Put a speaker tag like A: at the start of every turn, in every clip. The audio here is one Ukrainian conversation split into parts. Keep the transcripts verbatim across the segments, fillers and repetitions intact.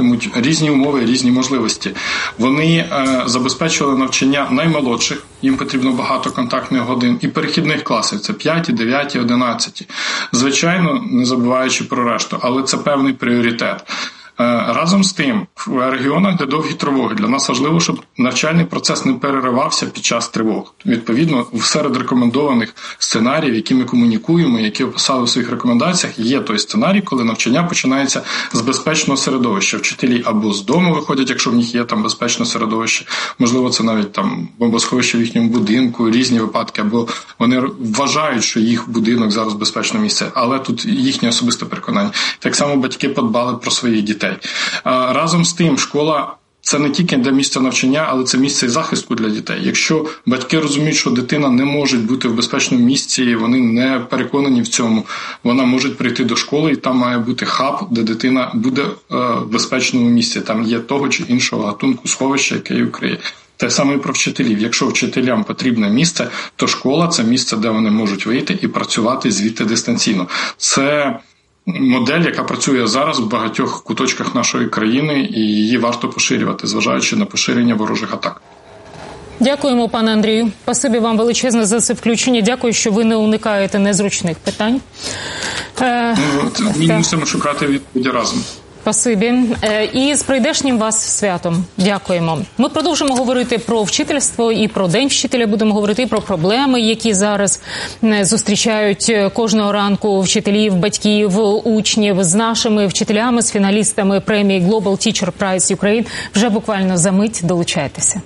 A: матимуть різні умови, різні можливості. Вони е, забезпечували навчання наймолодших, їм потрібно багато контактних годин, і перехідних класів, це п'яті, дев'яті, одинадцяті. Звичайно, не забуваючи про решту, але це певний пріоритет. Разом з тим, в регіонах, де довгі тривоги, для нас важливо, щоб навчальний процес не переривався під час тривог. Відповідно, серед рекомендованих сценаріїв, які ми комунікуємо, які описали у своїх рекомендаціях, є той сценарій, коли навчання починається з безпечного середовища. Вчителі або з дому виходять, якщо в них є там безпечне середовище, можливо, це навіть там бомбосховище в їхньому будинку, різні випадки, або вони вважають, що їх будинок зараз безпечне місце, але тут їхнє особисте переконання. Так само батьки подбали про своїх дітей. Разом з тим, школа – це не тільки для місця навчання, але це місце захисту для дітей. Якщо батьки розуміють, що дитина не може бути в безпечному місці, вони не переконані в цьому, вона може прийти до школи, і там має бути хаб, де дитина буде в безпечному місці. Там є того чи іншого гатунку сховища, яке її вкриє. Те саме і про вчителів. Якщо вчителям потрібне місце, то школа – це місце, де вони можуть вийти і працювати звідти дистанційно. Це модель, яка працює зараз в багатьох куточках нашої країни, і її варто поширювати, зважаючи на поширення ворожих атак.
B: Дякуємо, пане Андрію. Спасибі вам величезне за це включення. Дякую, що ви не уникаєте незручних питань.
A: Е, ну, от, ми мусимо шукати відповіді разом.
B: Спасибі. І з прийдешнім вас святом. Дякуємо. Ми продовжимо говорити про вчительство і про День вчителя. Будемо говорити про проблеми, які зараз зустрічають кожного ранку вчителів, батьків, учнів з нашими вчителями, з фіналістами премії Global Teacher Prize Ukraine. Вже буквально за мить. Долучайтеся.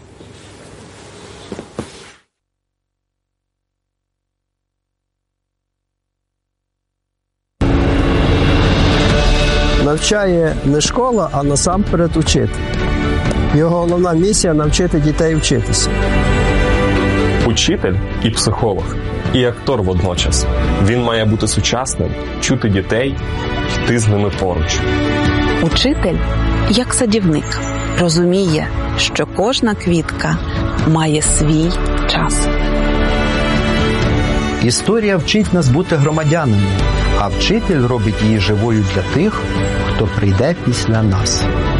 C: Навчає не школа, а насамперед учитель. Його головна місія – навчити дітей вчитися.
D: Учитель і психолог, і актор водночас. Він має бути сучасним, чути дітей, йти з ними поруч.
E: Учитель, як садівник, розуміє, що кожна квітка має свій час.
F: Історія вчить нас бути громадянами, а вчитель робить її живою для тих, хто прийде після нас.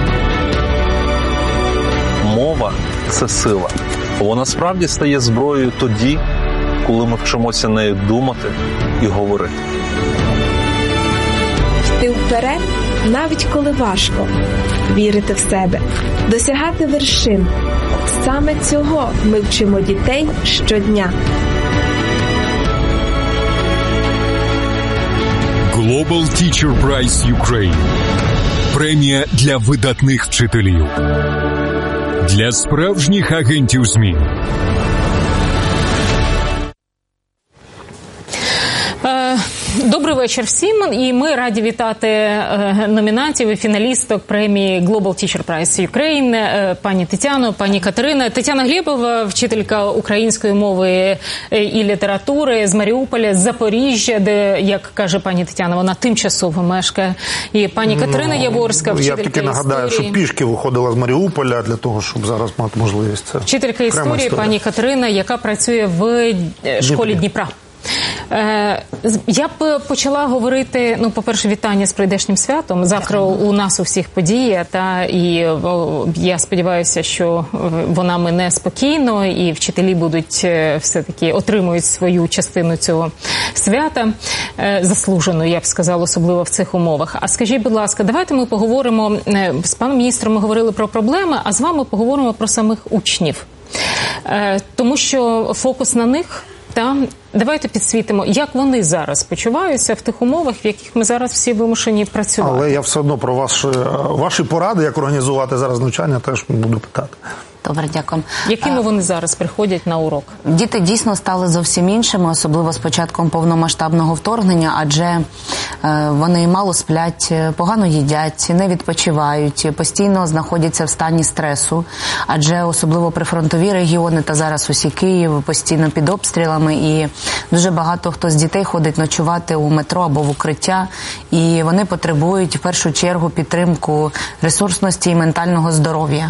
G: Мова – це сила. Вона справді стає зброєю тоді, коли ми вчимося нею думати і говорити.
H: Йти вперед, навіть коли важко. Вірити в себе. Досягати вершин. Саме цього ми вчимо дітей щодня.
I: Global Teacher Prize Ukraine. Премія для видатних вчителів. Для справжніх агентів змін.
B: Добрий вечір всім, і ми раді вітати номінантів і фіналісток премії Global Teacher Prize Ukraine, пані Тетяну, пані Катерина. Тетяна Глєбова, вчителька української мови і літератури з Маріуполя, з Запоріжжя, де, як каже пані Тетяна, вона тимчасово мешкає. І пані Катерина ну, Яворська, вчителька історії.
J: Я тільки нагадаю, історії. що пішки виходила з Маріуполя для того, щоб зараз мати можливість це.
B: Вчителька історії, історія. Пані Катерина, яка працює в школі Дніпра. Я б почала говорити, ну, по-перше, вітання з прийдешнім святом. Завтра у нас у всіх подія, та і я сподіваюся, що вона мине спокійно, і вчителі будуть все-таки отримують свою частину цього свята, заслужену, я б сказала, особливо в цих умовах. А скажіть, будь ласка, давайте ми поговоримо, з паном міністром ми говорили про проблеми, а з вами поговоримо про самих учнів. Тому що фокус на них. Та давайте підсвітимо, як вони зараз почуваються в тих умовах, в яких ми зараз всі вимушені працювати.
J: Але я все одно про ваші, ваші поради, як організувати зараз навчання, теж буду питати.
E: Добре, дякую.
B: Якими вони зараз приходять на урок?
E: Діти дійсно стали зовсім іншими, особливо з початком повномасштабного вторгнення, адже вони мало сплять, погано їдять, не відпочивають, постійно знаходяться в стані стресу, адже особливо прифронтові регіони та зараз усі Київ постійно під обстрілами, і дуже багато хто з дітей ходить ночувати у метро або в укриття, і вони потребують в першу чергу підтримку ресурсності і ментального здоров'я.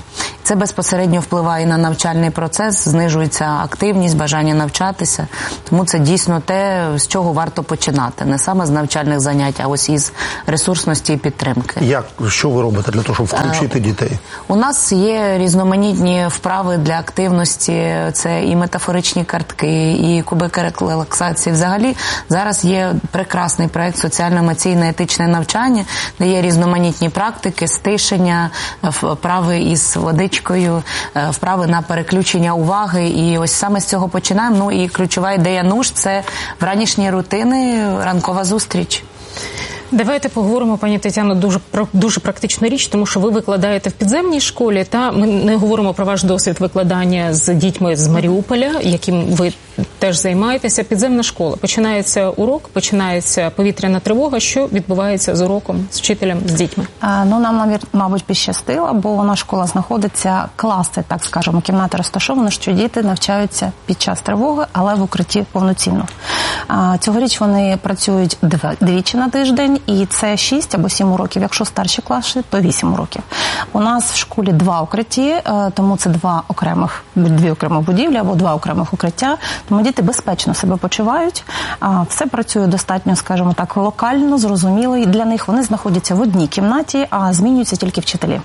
E: Це безпосередньо впливає на навчальний процес, знижується активність, бажання навчатися. Тому це дійсно те, з чого варто починати. Не саме з навчальних занять, а ось із ресурсності і підтримки.
J: Як, що ви робите для того, щоб включити дітей?
E: У нас є різноманітні вправи для активності. Це і метафоричні картки, і кубики релаксації. Взагалі, зараз є прекрасний проект соціально-емоційне етичне навчання, де є різноманітні практики, стишення, вправи із водичкою, вправи на переключення уваги. І ось саме з цього починаємо. Ну і ключова ідея НУШ – це вранішні рутини, ранкова зустріч.
B: Давайте поговоримо, пані Тетяно, дуже про дуже практичну річ, тому що ви викладаєте в підземній школі, та ми не говоримо про ваш досвід викладання з дітьми з Маріуполя, яким ви теж займаєтеся. Підземна школа. Починається урок, починається повітряна тривога. Що відбувається з уроком, з вчителем, з дітьми?
K: А, ну, нам, мабуть, пощастило, бо наша школа знаходиться, класи, так скажемо, кімнати розташовані, що діти навчаються під час тривоги, але в укритті повноцінно. А, цьогоріч вони працюють двічі на тиждень, і це шість або сім уроків. Якщо старші класи, то вісім уроків. У нас в школі два укритті, тому це два окремих, дві окремих будівлі або два окремих укриття. Тому діти безпечно себе почувають. Все працює достатньо, скажімо так, локально, зрозуміло. І для них вони знаходяться в одній кімнаті, а змінюються тільки вчителі.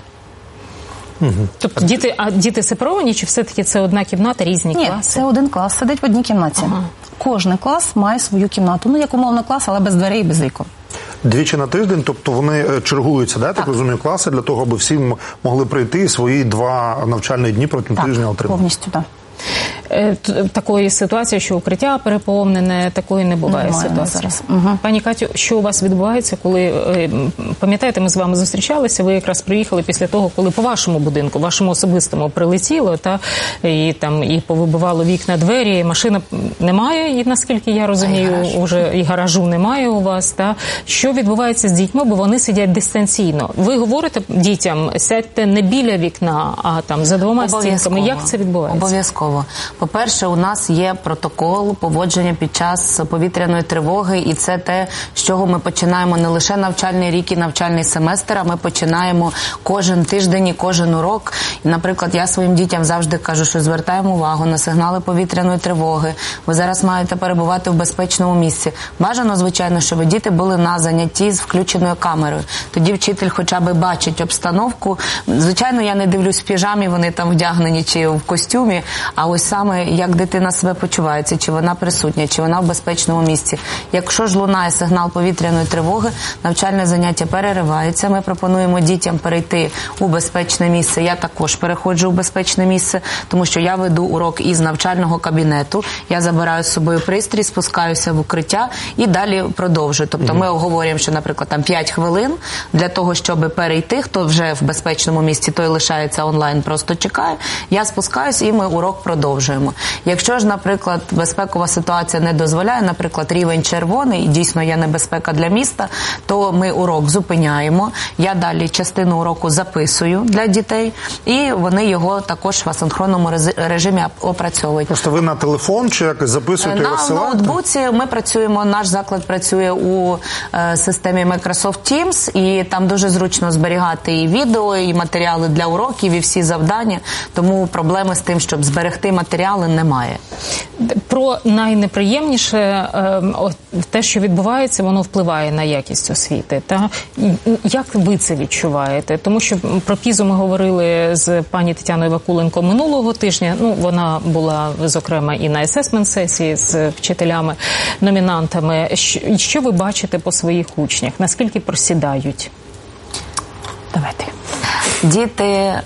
B: Угу. Тобто діти, а діти сепаровані, чи все-таки це одна кімната, різні
K: Ні,
B: класи?
K: Ні, це один клас, сидить в одній кімнаті. Ага. Кожний клас має свою кімнату. Ну, як умовно клас, але без дверей і без вікон.
J: Двічі на тиждень, тобто вони чергуються, да, так, так розумію, класи, для того, аби всі могли прийти і свої два навчальні дні протягом тижня отримати?
K: Так, повністю, так.
B: Такої ситуації, що укриття переповнене, такої не буває
K: Немає
B: ситуації.
K: Зараз. Угу.
B: Пані Катю, що у вас відбувається, коли, пам'ятаєте, ми з вами зустрічалися, ви якраз приїхали після того, коли по вашому будинку, вашому особистому прилетіло, та, і там і повибивало вікна, двері, машина немає, і наскільки я розумію, і уже і гаражу немає у вас, та. Що відбувається з дітьми, бо вони сидять дистанційно. Ви говорите дітям, сядьте не біля вікна, а там за двома стінками. Як це відбувається?
E: Обов'язково. По-перше, у нас є протокол поводження під час повітряної тривоги, і це те, з чого ми починаємо не лише навчальний рік і навчальний семестр, а ми починаємо кожен тиждень і кожен урок. І, наприклад, я своїм дітям завжди кажу, що звертаємо увагу на сигнали повітряної тривоги. Ви зараз маєте перебувати в безпечному місці. Бажано, звичайно, щоб діти були на занятті з включеною камерою. Тоді вчитель хоча б бачить обстановку. Звичайно, я не дивлюсь в піжамі, вони там вдягнені чи в костюмі, а ось саме, як дитина себе почувається, чи вона присутня, чи вона в безпечному місці. Якщо ж лунає сигнал повітряної тривоги, навчальне заняття переривається. Ми пропонуємо дітям перейти у безпечне місце. Я також переходжу у безпечне місце, тому що я веду урок із навчального кабінету. Я забираю з собою пристрій, спускаюся в укриття і далі продовжую. Тобто ми оговорюємо, що, наприклад, там п'ять хвилин для того, щоб перейти. Хто вже в безпечному місці, той лишається онлайн, просто чекає. Я спускаюсь і ми урок продовжуємо. Якщо ж, наприклад, безпекова ситуація не дозволяє, наприклад, рівень червоний, і дійсно є небезпека для міста, то ми урок зупиняємо. Я далі частину уроку записую для дітей, і вони його також в асинхронному режимі опрацьовують.
J: Просто ви на телефон чи якось записуєте і розсилаєте?
E: На ноутбуці ми працюємо, наш заклад працює у е, системі Microsoft Teams, і там дуже зручно зберігати і відео, і матеріали для уроків, і всі завдання, тому проблеми з тим, щоб зберегти матеріали, немає.
B: Про найнеприємніше, е, те, що відбувається, воно впливає на якість освіти. Та? Як ви це відчуваєте? Тому що про ПІЗу ми говорили з пані Тетяною Вакуленко минулого тижня. Ну, вона була, зокрема, і на асесмент-сесії з вчителями, номінантами. Що, що ви бачите по своїх учнях? Наскільки просідають?
E: Давайте. Діти е,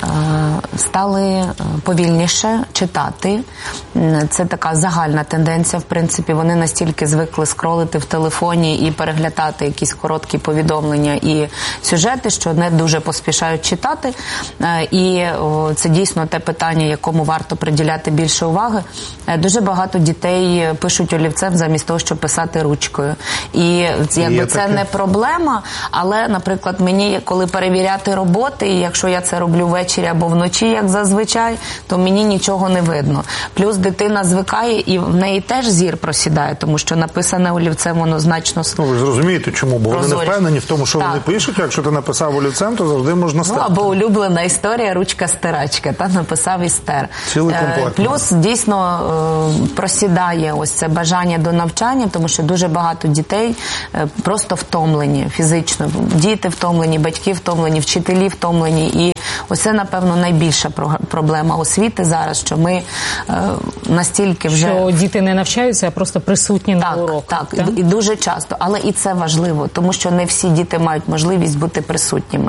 E: стали повільніше читати. Це така загальна тенденція, в принципі. Вони настільки звикли скролити в телефоні і переглядати якісь короткі повідомлення і сюжети, що не дуже поспішають читати. Е, і о, це дійсно те питання, якому варто приділяти більше уваги. Е, дуже багато дітей пишуть олівцем замість того, щоб писати ручкою. І якби це таке. Не проблема, але, наприклад, мені, коли перевіряти роботи, і якщо якщо я це роблю ввечері або вночі, як зазвичай, то мені нічого не видно. Плюс дитина звикає, і в неї теж зір просідає, тому що написане олівцем, воно значно
J: Ну, ви зрозумієте, чому? Бо вони не впевнені в тому, що
E: так.
J: вони пишуть. Якщо ти написав олівцем, то завжди можна стерти.
E: Ну, або улюблена історія ручка-стирачка, та написав і стер.
J: Цілий комплект.
E: Плюс дійсно просідає ось це бажання до навчання, тому що дуже багато дітей просто втомлені фізично. Діти втомлені, батьки втомлені, вчителі втомлені. І ось це, напевно, найбільша проблема освіти зараз, що ми настільки вже...
B: Що діти не навчаються, а просто присутні
E: так,
B: на уроках.
E: Так, так, і дуже часто. Але і це важливо, тому що не всі діти мають можливість бути присутніми.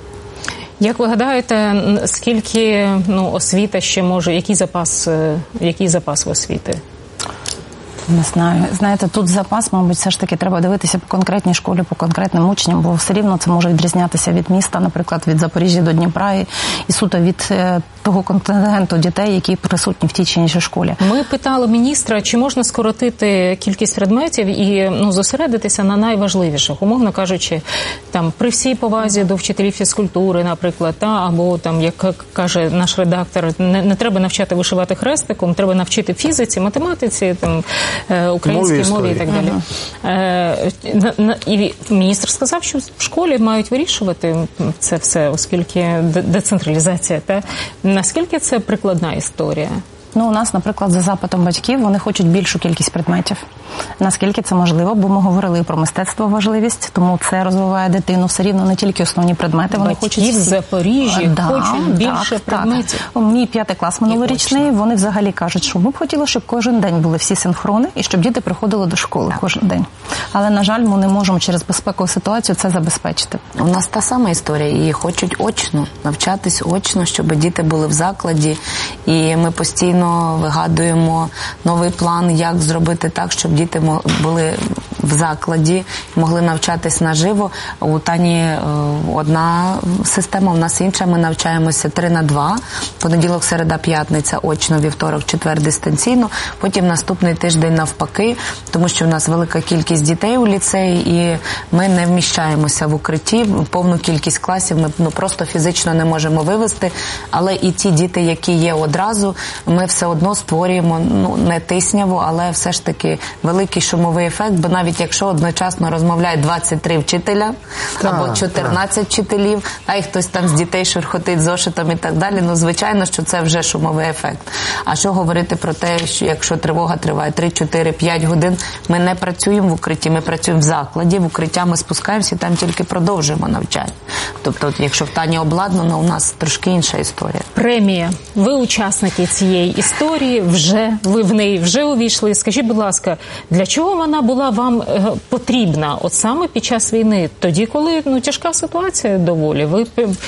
B: Як ви гадаєте, скільки ну, освіта ще може, який запас, який запас в освіти?
K: Не знаю. Знаєте, тут запас, мабуть, все ж таки треба дивитися по конкретній школі, по конкретним учням, бо все рівно це може відрізнятися від міста, наприклад, від Запоріжжя до Дніпра і, і суто від е, того контингенту дітей, які присутні в тій чи іншій школі.
B: Ми питали міністра, чи можна скоротити кількість предметів і ну, зосередитися на найважливіших, умовно кажучи, там, при всій повазі до вчителів фізкультури, наприклад, та, або, там, як каже наш редактор, не, не треба навчати вишивати хрестиком, треба навчити фізиці, математиці, там, українській мові і так далі. Ага. І міністр сказав, що в школі мають вирішувати це все, оскільки децентралізація. Та? Наскільки це прикладна історія?
K: Ну, у нас, наприклад, за запитом батьків, вони хочуть більшу кількість предметів. Наскільки це можливо, бо ми говорили про мистецтво важливість, тому це розвиває дитину все рівно не тільки основні предмети. Вони
B: Батьки
K: хочуть
B: в Запоріжжі да, хочуть більше так, предметів.
K: Так. Мій п'ятий клас минулорічний, вони взагалі кажуть, що ми б хотіли, щоб кожен день були всі синхрони і щоб діти приходили до школи так. кожен день. Але, на жаль, ми не можемо через безпекову ситуацію це забезпечити.
E: У нас та сама історія. І хочуть очно, навчатись очно, щоб діти були в закладі. І ми постійно вигадуємо новий план, як зробити так, щоб діти були в закладі, могли навчатись наживо. У Тані одна система, у нас інша. Ми навчаємося три на два. Понеділок, середа, п'ятниця, очно, вівторок, четвер, дистанційно. Потім наступний тиждень навпаки, тому що в нас велика кількість дітей у ліцеї, і ми не вміщаємося в укритті. Повну кількість класів ми ну, просто фізично не можемо вивести. Але і ті діти, які є одразу, ми все одно створюємо, ну, не тисняво, але все ж таки великий шумовий ефект, бо навіть якщо одночасно розмовляють двадцять три вчителя так, або чотирнадцять так. вчителів, а і хтось там з дітей шурхотить зошитом і так далі, ну, звичайно, що це вже шумовий ефект. А що говорити про те, що якщо тривога триває три, чотири, п'ять годин, ми не працюємо в укритті, ми працюємо в закладі, в укриття ми спускаємося і там тільки продовжуємо навчання. Тобто, от, якщо в Тані обладнано, у нас трошки інша історія.
B: Премія. Ви учасники цієї історії, вже, ви в неї вже увійшли. Скажіть, будь ласка, для чого вона була вам е, потрібна от саме під час війни? Тоді, коли ну, тяжка ситуація доволі. Ви,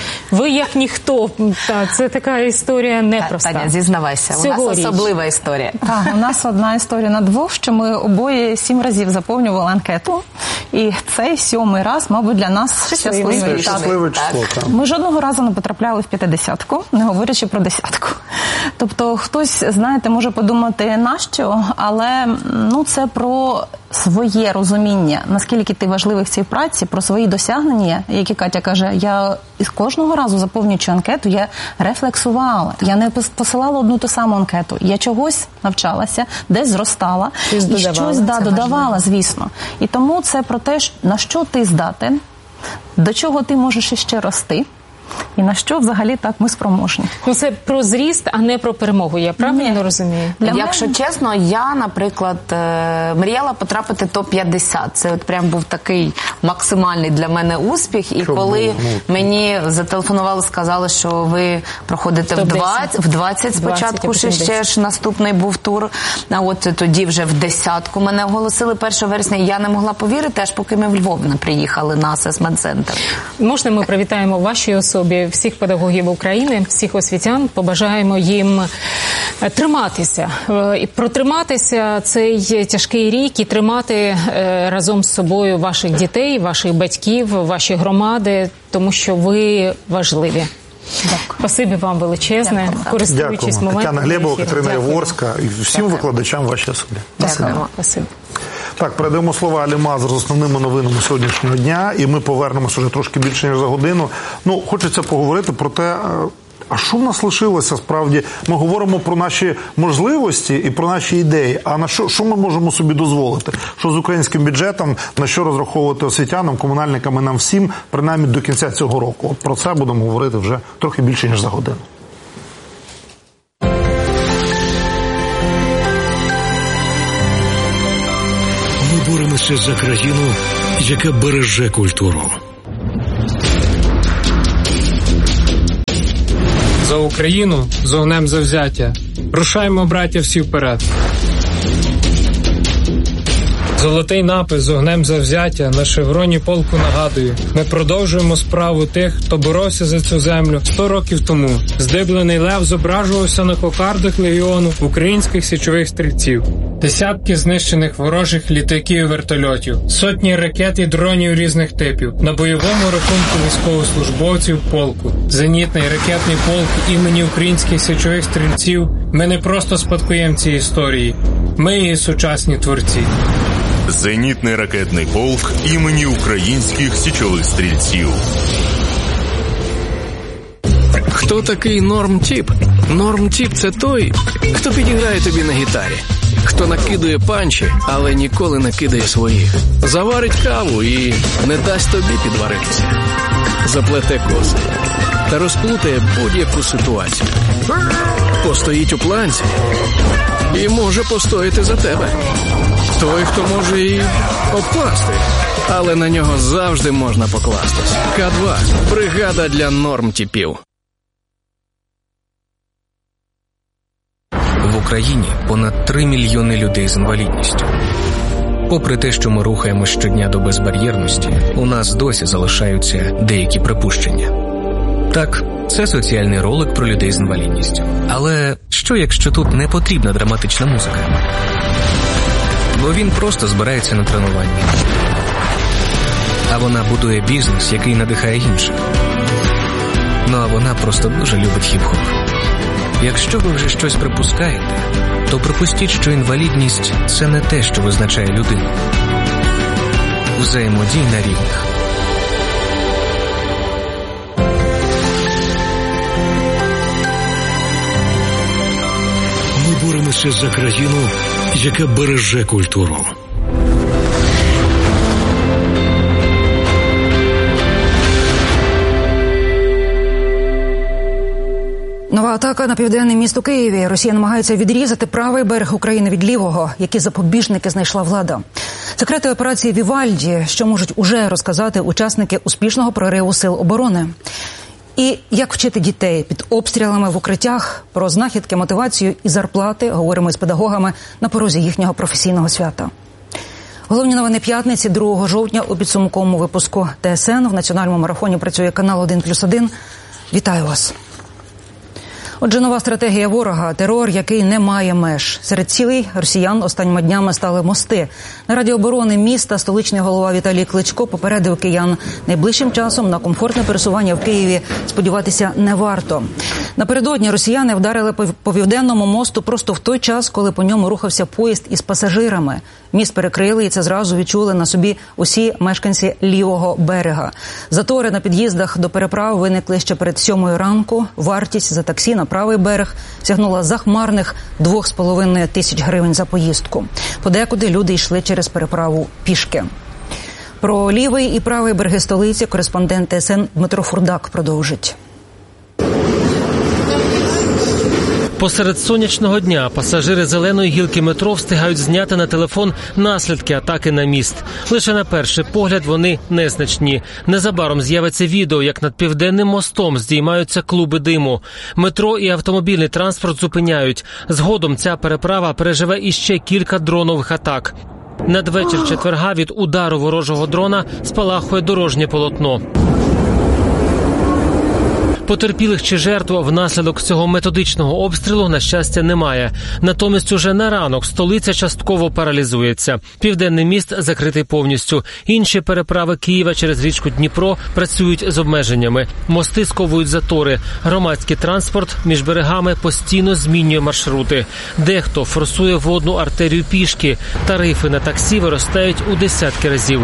B: ви як ніхто. Та, це така історія непроста.
E: Таня, зізнавайся, у нас особлива історія.
K: Так, у нас одна історія на двох, що ми обоє сім разів заповнювали анкету. І цей сьомий раз, мабуть, для нас щасливий.
J: Щасливе число.
K: Ми жодного разу не потрапляли в п'ятидесятку, не говорячи про десятку. Тобто хтось, знаєте, може подумати, нащо, але ну, це про своє розуміння, наскільки ти важливий в цій праці, про свої досягнення, які Катя каже, я із кожного разу заповнюючи анкету, я рефлексувала, я не посилала одну ту саму анкету, я чогось навчалася, десь зростала, і додавала, щось да, додавала, звісно. І тому це про те, на що ти здатен, до чого ти можеш іще рости. І на що взагалі так ми спроможні?
B: Ну, це про зріст, а не про перемогу, я правильно
K: Ні.
B: розумію?
E: Для Якщо мене... чесно, я, наприклад, мріяла потрапити топ п'ятдесят. Це от прям був такий максимальний для мене успіх. І Що коли було? мені зателефонували, сказали, що ви проходите в двадцять, в двадцять спочатку, ще, ще ж наступний був тур, а от тоді вже в десятку мене оголосили першого вересня. Я не могла повірити, аж поки ми в Львов не приїхали на асесмент-центр.
B: Можна ми привітаємо вашій особі всіх педагогів України, всіх освітян, побажаємо їм триматися. І протриматися цей тяжкий рік і тримати разом з собою ваших дітей, ваших батьків, ваші громади, тому що ви важливі. Дякую. Спасибі вам величезне.
J: Дякую.
B: Користуючись
J: Дякую.
B: моментом.
J: Тетяна Глебова, Катерина Яворська і всім Дякую. викладачам вашій особі.
B: Дякую. Спасибі.
J: Так, передаємо слова Алі Мазур з основними новинами сьогоднішнього дня, і ми повернемося вже трошки більше, ніж за годину. Ну, хочеться поговорити про те, а що в нас лишилося справді? Ми говоримо про наші можливості і про наші ідеї, а на що, що ми можемо собі дозволити? Що з українським бюджетом, на що розраховувати освітянам, комунальникам і нам всім, принаймні до кінця цього року? От про це будемо говорити вже трохи більше, ніж за годину.
I: Ми боремося за країну, яка береже культуру.
L: За Україну з огнем завзяття. Рушаємо, браття, всі вперед. Золотий напис з огнем завзяття на шевроні полку нагадує. Ми продовжуємо справу тих, хто боровся за цю землю сто років тому. Здиблений лев зображувався на кокардах легіону українських січових стрільців. Десятки знищених ворожих літаків і вертольотів, сотні ракет і дронів різних типів. На бойовому рахунку військовослужбовців полку. Зенітний ракетний полк імені українських січових стрільців. Ми не просто спадкоємці історії. Ми її сучасні творці.
M: Зенітний ракетний полк імені українських січових стрільців.
N: Хто такий норм-тіп? Норм-тіп – це той, хто підіграє тобі на гітарі. Хто накидує панчі, але ніколи не кидає своїх. Заварить каву і не дасть тобі підваритися. Заплете коси та розплутає будь-яку ситуацію. Постоїть у планці і може постояти за тебе. Той, хто може і обкласти, але на нього завжди можна покластись. Ка два – бригада для норм-тіпів.
O: В Україні понад три мільйони людей з інвалідністю. Попри те, що ми рухаємось щодня до безбар'єрності, у нас досі залишаються деякі припущення. Так, це соціальний ролик про людей з інвалідністю. Але що, якщо тут не потрібна драматична музика? Бо він просто збирається на тренування. А вона будує бізнес, який надихає інших. Ну а вона просто дуже любить хіп-хоп. Якщо ви вже щось припускаєте, то припустіть, що інвалідність – це не те, що визначає людину. Взаємодій на рівних.
I: Ми боремося за країну, яка береже культуру.
P: Нова атака на південне місто Києві. Росія намагається відрізати правий берег України від лівого. Які запобіжники знайшла влада? Секрети операції «Вівальді», що можуть уже розказати учасники успішного прориву сил оборони. І як вчити дітей під обстрілами в укриттях, про знахідки, мотивацію і зарплати говоримо із педагогами на порозі їхнього професійного свята. Головні новини п'ятниці, другого жовтня, у підсумковому випуску Т С Н. В національному марафоні працює канал один плюс один. Вітаю вас. Отже, нова стратегія ворога – терор, який не має меж. Серед цілей росіян останніми днями стали мости. На Раді оборони міста столичний голова Віталій Кличко попередив киян: найближчим часом на комфортне пересування в Києві сподіватися не варто. Напередодні росіяни вдарили по Південному мосту просто в той час, коли по ньому рухався поїзд із пасажирами. Міст перекрили, і це зразу відчули на собі усі мешканці лівого берега. Затори на під'їздах до переправ виникли ще перед сьомою ранку. Вартість за таксі на правий берег сягнула захмарних двох з половиною тисяч гривень за поїздку. Подекуди люди йшли через переправу пішки. Про лівий і правий береги столиці кореспондент Т С Н Дмитро Фурдак продовжить.
Q: Посеред сонячного дня пасажири зеленої гілки метро встигають зняти на телефон наслідки атаки на міст. Лише на перший погляд вони незначні. Незабаром з'явиться відео, як над Південним мостом здіймаються клуби диму. Метро і автомобільний транспорт зупиняють. Згодом ця переправа переживе іще кілька дронових атак. Надвечір четверга від удару ворожого дрона спалахує дорожнє полотно. Потерпілих чи жертв внаслідок цього методичного обстрілу, на щастя, немає. Натомість уже на ранок столиця частково паралізується. Південний міст закритий повністю. Інші переправи Києва через річку Дніпро працюють з обмеженнями. Мости сковують затори. Громадський транспорт між берегами постійно змінює маршрути. Дехто форсує водну артерію пішки. Тарифи на таксі виростають у десятки разів.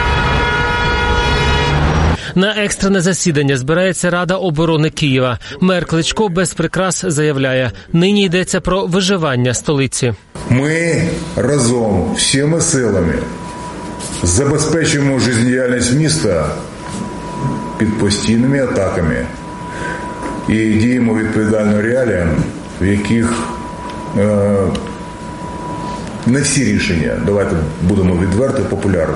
Q: На екстрене засідання збирається Рада оборони Києва. Мер Кличко без прикрас заявляє, нині йдеться про виживання столиці.
R: Ми разом, всіми силами забезпечуємо життєдіяльність міста під постійними атаками і діємо відповідально реаліям, в яких е, не всі рішення, давайте будемо відверто, популярні.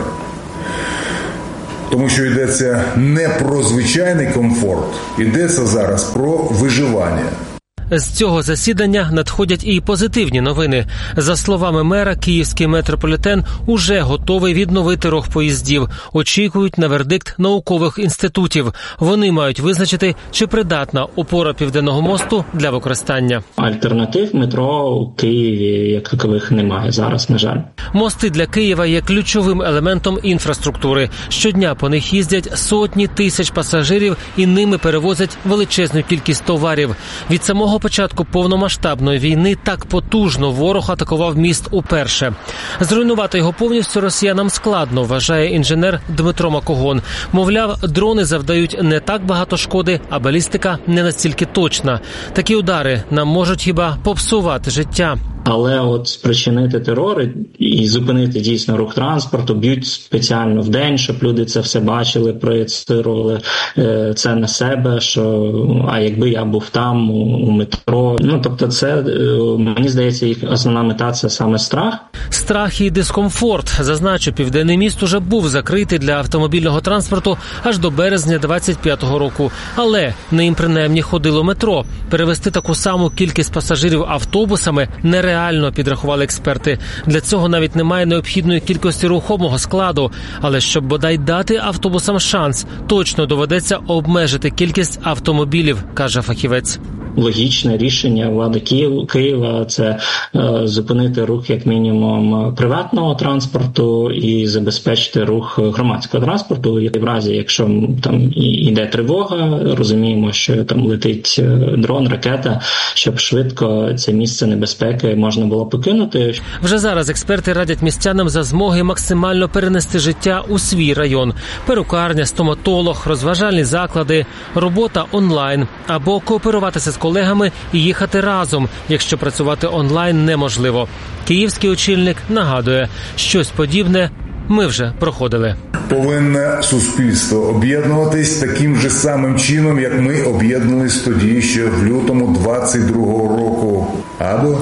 R: Тому що йдеться не про звичайний комфорт, йдеться зараз про виживання.
Q: З цього засідання надходять і позитивні новини. За словами мера, київський метрополітен уже готовий відновити рух поїздів. Очікують на вердикт наукових інститутів. Вони мають визначити, чи придатна опора Південного мосту для використання.
S: Альтернатив метро у Києві як такових немає зараз, на жаль.
Q: Мости для Києва є ключовим елементом інфраструктури. Щодня по них їздять сотні тисяч пасажирів і ними перевозять величезну кількість товарів. Від самого початку повномасштабної війни так потужно ворог атакував міст уперше. Зруйнувати його повністю росіянам складно, вважає інженер Дмитро Макогон. Мовляв, дрони завдають не так багато шкоди, а балістика не настільки точна. Такі удари нам можуть хіба попсувати життя.
S: Але от спричинити терор і зупинити дійсно рух транспорту б'ють спеціально в день, щоб люди це все бачили, проєцирували це на себе, що а якби я був там, у метро. Ну, тобто це, мені здається, їх основна мета – це саме страх.
Q: Страх і дискомфорт. Зазначу, Південний міст уже був закритий для автомобільного транспорту аж до березня двадцять п'ятого року. Але ним принаймні ходило метро. Перевезти таку саму кількість пасажирів автобусами нереально. Реально підрахували експерти. Для цього навіть немає необхідної кількості рухомого складу. Але щоб бодай дати автобусам шанс, точно доведеться обмежити кількість автомобілів, каже фахівець.
S: Логічне рішення влади Києва – це е, зупинити рух як мінімум приватного транспорту і забезпечити рух громадського транспорту. І в разі, якщо там йде тривога, розуміємо, що там летить дрон, ракета, щоб швидко це місце небезпеки можна було покинути.
Q: Вже зараз експерти радять містянам за змоги максимально перенести життя у свій район. Перукарня, стоматолог, розважальні заклади, робота онлайн або кооперуватися з колегами і їхати разом, якщо працювати онлайн неможливо. Київський очільник нагадує, щось подібне ми вже проходили.
R: Повинне суспільство об'єднуватись таким же самим чином, як ми об'єднувались тоді, ще в лютому двадцять другого року. Або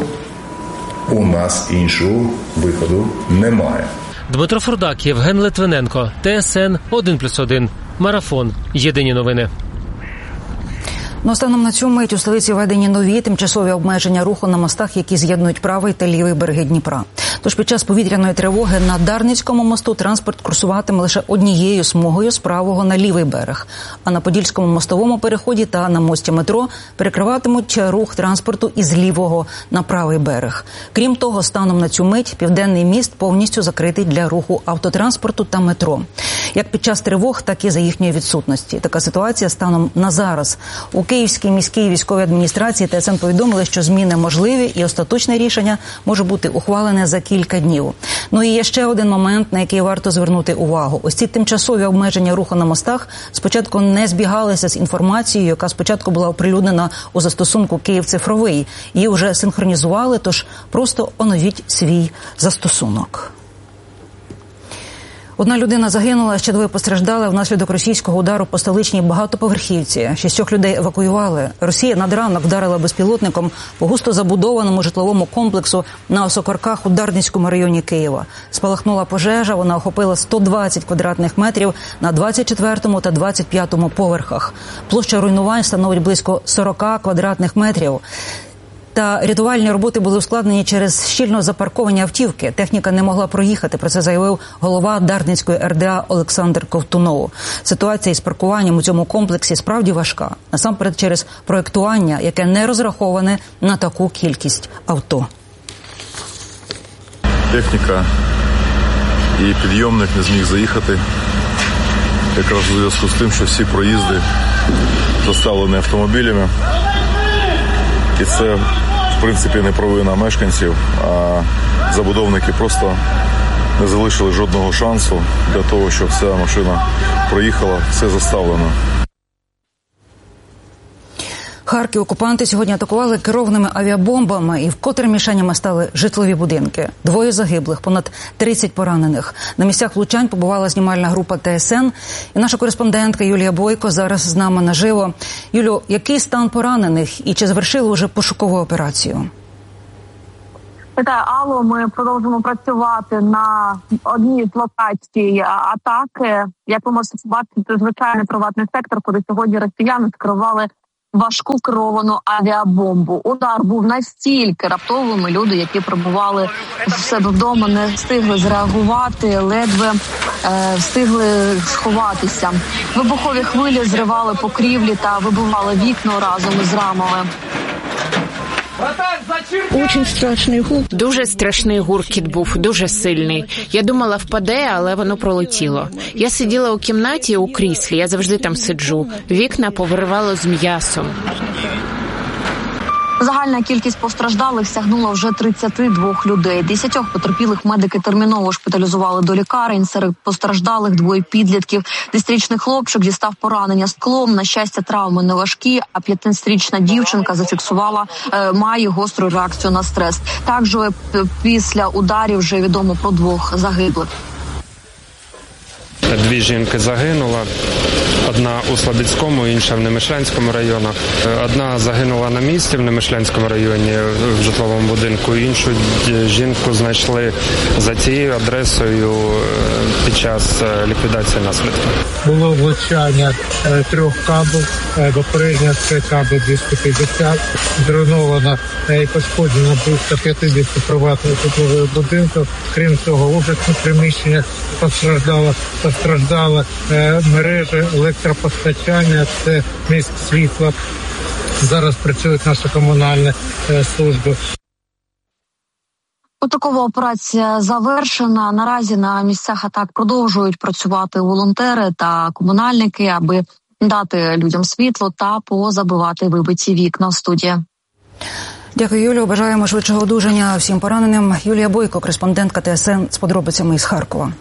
R: у нас іншого виходу немає.
Q: Дмитро Фурдак, Євген Литвиненко, ТСН один плюс один. Марафон. Єдині новини.
P: Ну, станом на цю мить у столиці введені нові тимчасові обмеження руху на мостах, які з'єднують правий та лівий береги Дніпра. Тож під час повітряної тривоги на Дарницькому мосту транспорт курсуватиме лише однією смугою з правого на лівий берег. А на Подільському мостовому переході та на мості метро перекриватимуть рух транспорту із лівого на правий берег. Крім того, станом на цю мить Південний міст повністю закритий для руху автотранспорту та метро. Як під час тривог, так і за їхньої відсутності. Така ситуація станом на зараз. У Київській міській військовій адміністрації ТСН повідомили, що зміни можливі і остаточне рішення може бути ухвалене за кілька днів. Ну і є ще один момент, на який варто звернути увагу. Ось ці тимчасові обмеження руху на мостах спочатку не збігалися з інформацією, яка спочатку була оприлюднена у застосунку «Київ цифровий». Її вже синхронізували, тож просто оновіть свій застосунок. Одна людина загинула, ще двоє постраждали внаслідок російського удару по столичній багатоповерхівці. Шістьох людей евакуювали. Росія над ранок вдарила безпілотником по густо забудованому житловому комплексу на Осокорках у Дарницькому районі Києва. Спалахнула пожежа, вона охопила сто двадцять квадратних метрів на двадцять четвертому та двадцять п'ятому поверхах. Площа руйнувань становить близько сорок квадратних метрів. Та рятувальні роботи були ускладнені через щільно запарковані автівки. Техніка не могла проїхати, про це заявив голова Дарницької ер де а Олександр Ковтунов. Ситуація із паркуванням у цьому комплексі справді важка. Насамперед через проєктування, яке не розраховане на таку кількість авто.
T: Техніка і підйомник не зміг заїхати. Якраз у зв'язку з тим, що всі проїзди заставлені автомобілями. І це, в принципі, не провина мешканців, а забудовники просто не залишили жодного шансу для того, щоб ця машина проїхала, все заставлено.
P: Харків окупанти сьогодні атакували керованими авіабомбами і вкотре мішенями стали житлові будинки. Двоє загиблих, понад тридцять поранених. На місцях влучань побувала знімальна група Те Ес Ен. І наша кореспондентка Юлія Бойко зараз з нами наживо. Юлю, який стан поранених і чи завершили вже пошукову операцію?
U: Вітаю, Алло, ми продовжуємо працювати на одній з локацій атаки. Як ви можете побачити, це звичайний приватний сектор, куди сьогодні росіяни скерували важку керовану авіабомбу. Удар був настільки раптовим, люди, які перебували в себе вдома, не встигли зреагувати, ледве е, встигли сховатися. Вибухові хвилі зривали покрівлі та вибивали вікна разом із рамами.
V: Очень страшний гук. Дуже страшний гуркіт був, дуже сильний. Я думала, впаде, але воно пролетіло. Я сиділа у кімнаті у кріслі, я завжди там сиджу. Вікна повиривало з м'ясом.
U: Загальна кількість постраждалих сягнула вже тридцять два людей. Десятьох потерпілих медики терміново шпиталізували до лікарень. Серед постраждалих двоє підлітків. Десятирічний хлопчик дістав поранення склом. На щастя, травми не важкі, а п'ятнадцятирічна дівчинка зафіксувала, е, має гостру реакцію на стрес. Також після ударів вже відомо про двох загиблих.
W: Дві жінки загинули. Одна у Слобідському, інша в Немишлянському районах. Одна загинула на місці в Немишлянському районі в житловому будинку, іншу жінку знайшли за цією адресою під час ліквідації наслідків.
X: Було влучання трьох кабель, попередньо це кабель двісті п'ятдесят, зруйновано і пошкоджено близько п'ятдесят приватних житлових будинків. Крім цього, офісне приміщення постраждало, постраждали мережі електропостачання, це міськ світла. Зараз працюють наші комунальні служби.
U: Пошукова операція завершена. Наразі на місцях атак продовжують працювати волонтери та комунальники, аби дати людям світло та позабивати вибиті вікна. Студія.
P: Дякую, Юлію. Бажаємо швидшого одужання всім пораненим. Юлія Бойко, кореспондентка Те Ес Ен, з подробицями із Харкова.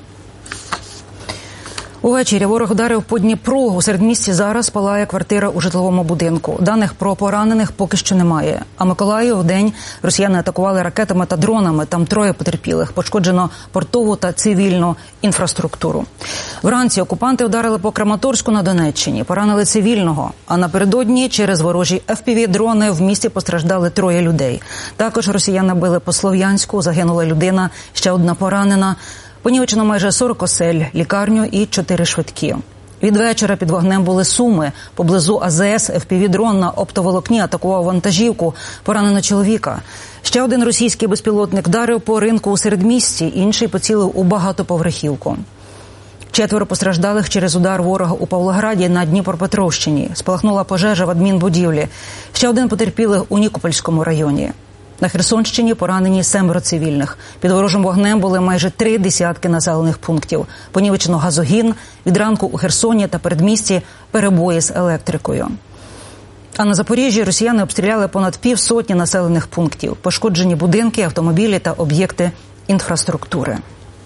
P: Увечері ворог ударив по Дніпру. У середмісті зараз палає квартира у житловому будинку. Даних про поранених поки що немає. А Миколаїв вдень росіяни атакували ракетами та дронами. Там троє потерпілих. Пошкоджено портову та цивільну інфраструктуру. Вранці окупанти вдарили по Краматорську на Донеччині. Поранили цивільного. А напередодні через ворожі еф пі ві-дрони в місті постраждали троє людей. Також росіяни били по Слов'янську. Загинула людина, ще одна поранена. Понівечено майже сорок осель, лікарню і чотири швидкі. Від вечора під вогнем були Суми. Поблизу А Зе Ес еф пі ві-дрон на оптоволокні атакував вантажівку. Поранено чоловіка. Ще один російський безпілотник вдарив по ринку у середмісті, інший поцілив у багатоповерхівку. Четверо постраждалих через удар ворога у Павлограді на Дніпропетровщині. Спалахнула пожежа в адмінбудівлі. Ще один потерпілий у Нікопольському районі. На Херсонщині поранені семеро цивільних. Під ворожим вогнем були майже три десятки населених пунктів. Понівечено газогін, від ранку у Херсоні та передмісті перебої з електрикою. А на Запоріжжі росіяни обстріляли понад півсотні населених пунктів. Пошкоджені будинки, автомобілі та об'єкти інфраструктури.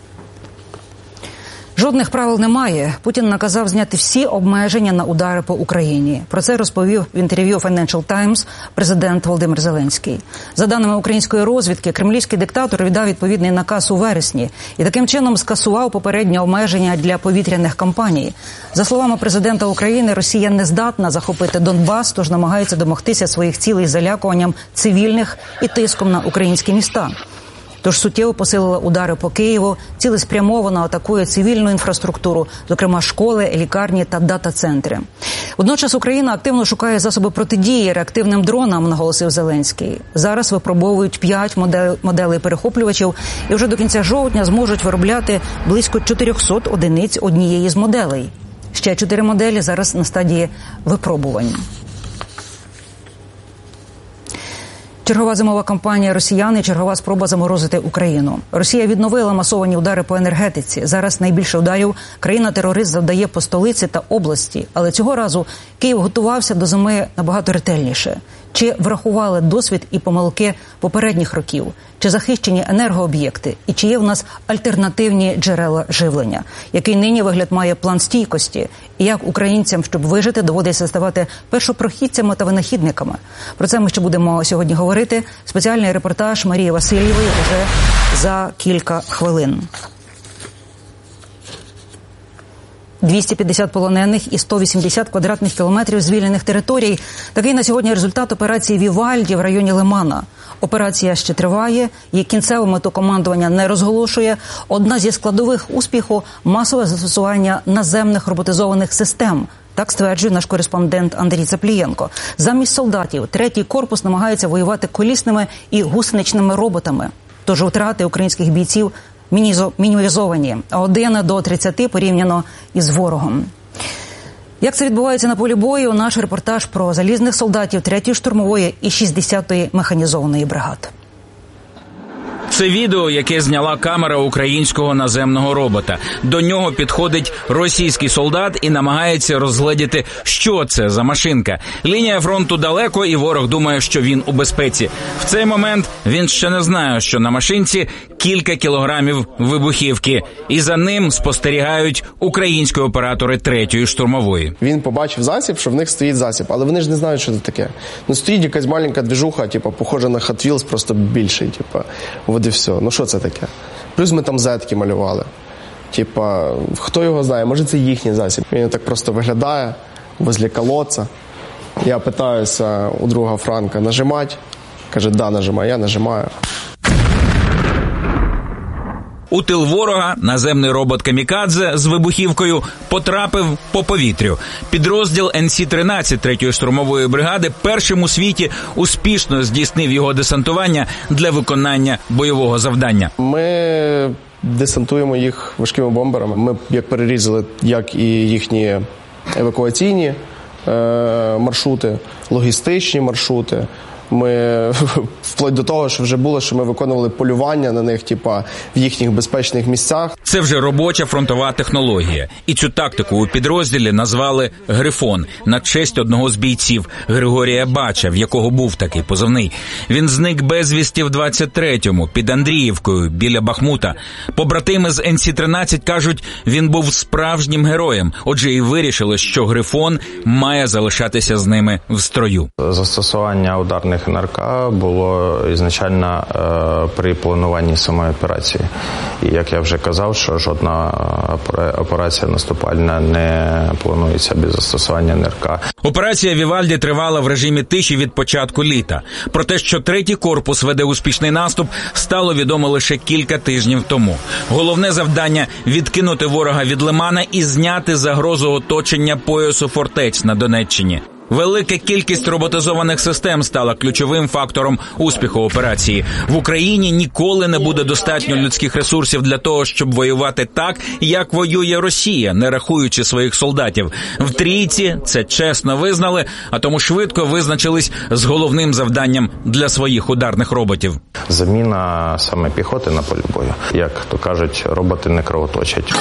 P: Жодних правил немає. Путін наказав зняти всі обмеження на удари по Україні. Про це розповів в інтерв'ю Financial Times президент Володимир Зеленський. За даними української розвідки, кремлівський диктатор віддав відповідний наказ у вересні і таким чином скасував попередні обмеження для повітряних кампаній. За словами президента України, Росія не здатна захопити Донбас, тож намагається домогтися своїх цілей залякуванням цивільних і тиском на українські міста. Тож суттєво посилила удари по Києву, цілеспрямовано атакує цивільну інфраструктуру, зокрема школи, лікарні та дата-центри. Водночас Україна активно шукає засоби протидії реактивним дронам, наголосив Зеленський. Зараз випробовують п'ять моделей перехоплювачів і вже до кінця жовтня зможуть виробляти близько чотириста одиниць однієї з моделей. Ще чотири моделі зараз на стадії випробувань. Чергова зимова кампанія росіян і чергова спроба заморозити Україну. Росія відновила масовані удари по енергетиці. Зараз найбільше ударів країна-терорист завдає по столиці та області. Але цього разу Київ готувався до зими набагато ретельніше. Чи врахували досвід і помилки попередніх років? Чи захищені енергооб'єкти? І чи є в нас альтернативні джерела живлення? Який нині вигляд має план стійкості? І як українцям, щоб вижити, доводиться ставати першопрохідцями та винахідниками? Про це ми ще будемо сьогодні говорити. Спеціальний репортаж Марії Васильєвої вже за кілька хвилин. двісті п'ятдесят полонених і сто вісімдесят квадратних кілометрів звільнених територій. Такий на сьогодні результат операції «Вівальді» в районі Лимана. Операція ще триває, її кінцеву мету командування не розголошує. Одна зі складових успіху – масове застосування наземних роботизованих систем. Так стверджує наш кореспондент Андрій Цаплієнко. Замість солдатів третій корпус намагається воювати колісними і гусеничними роботами. Тож втрати українських бійців мінімізовані, а один до тридцяти порівняно із ворогом. Як це відбувається на полі бою, наш репортаж про залізних солдатів третьої штурмової і шістдесятої механізованої бригад.
A: Це відео, яке зняла камера українського наземного робота. До нього підходить російський солдат і намагається розгледіти, що це за машинка. Лінія фронту далеко, і ворог думає, що він у безпеці. В цей момент він ще не знає, що на машинці кілька кілограмів вибухівки. І за ним спостерігають українські оператори третьої штурмової.
C: Він побачив засіб, що в них стоїть засіб, але вони ж не знають, що це таке. Ну, стоїть якась маленька движуха, типу, похожа на Hot Wheels, просто більший, типу. От і все. Ну що це таке? Плюс ми там зетки малювали. Типа, хто його знає, може це їхній засіб. Він так просто виглядає возле колодця. Я питаюся у друга Франка нажимати. Каже, да, нажимай, я нажимаю.
A: У тил ворога наземний робот «Камікадзе» з вибухівкою потрапив по повітрю. Підрозділ ен сі тринадцять третьої штурмової бригади першим у світі успішно здійснив його десантування для виконання бойового завдання.
C: Ми десантуємо їх важкими бомберами. Ми як перерізали, як і їхні евакуаційні е- маршрути, логістичні маршрути. Ми вплоть до того, що вже було, що ми виконували полювання на них, типа в їхніх безпечних місцях.
A: Це вже робоча фронтова технологія. І цю тактику у підрозділі назвали «Грифон» на честь одного з бійців Григорія Бача, в якого був такий позивний. Він зник безвісті в двадцять третьому під Андріївкою біля Бахмута. Побратими з ен сі тринадцять кажуть, він був справжнім героєм. Отже, і вирішили, що «Грифон» має залишатися з ними в строю.
D: Застосування ударних ен ер ка було ізначально е, при плануванні самої операції. І як я вже казав, що жодна операція наступальна не планується без застосування ен ер ка.
A: Операція «Вівальді» тривала в режимі тиші від початку літа. Про те, що третій корпус веде успішний наступ, стало відомо лише кілька тижнів тому. Головне завдання – відкинути ворога від Лимана і зняти загрозу оточення поясу фортець на Донеччині. Велика кількість роботизованих систем стала ключовим фактором успіху операції. В Україні ніколи не буде достатньо людських ресурсів для того, щоб воювати так, як воює Росія, не рахуючи своїх солдатів. В трійці це чесно визнали, а тому швидко визначились з головним завданням для своїх ударних роботів.
D: Заміна саме піхоти на полі бою. Як то кажуть, роботи не кровоточать.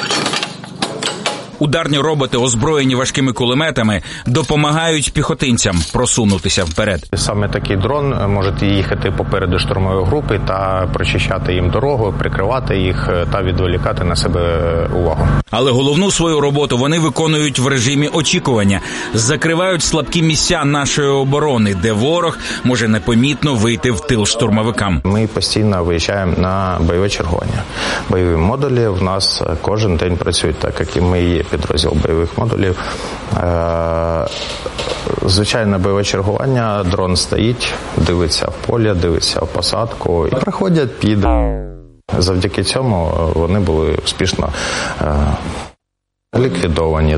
A: Ударні роботи, озброєні важкими кулеметами, допомагають піхотинцям просунутися вперед.
D: Саме такий дрон може їхати попереду штурмової групи та прочищати їм дорогу, прикривати їх та відволікати на себе увагу.
A: Але головну свою роботу вони виконують в режимі очікування. Закривають слабкі місця нашої оборони, де ворог може непомітно вийти в тил штурмовикам.
D: Ми постійно виїжджаємо на бойове чергування. Бойові модулі в нас кожен день працюють, так як і ми є підрозділ бойових модулів. Звичайне бойове чергування, дрон стоїть, дивиться в поле, дивиться в посадку. І приходять під. Завдяки цьому вони були успішно ліквідовані.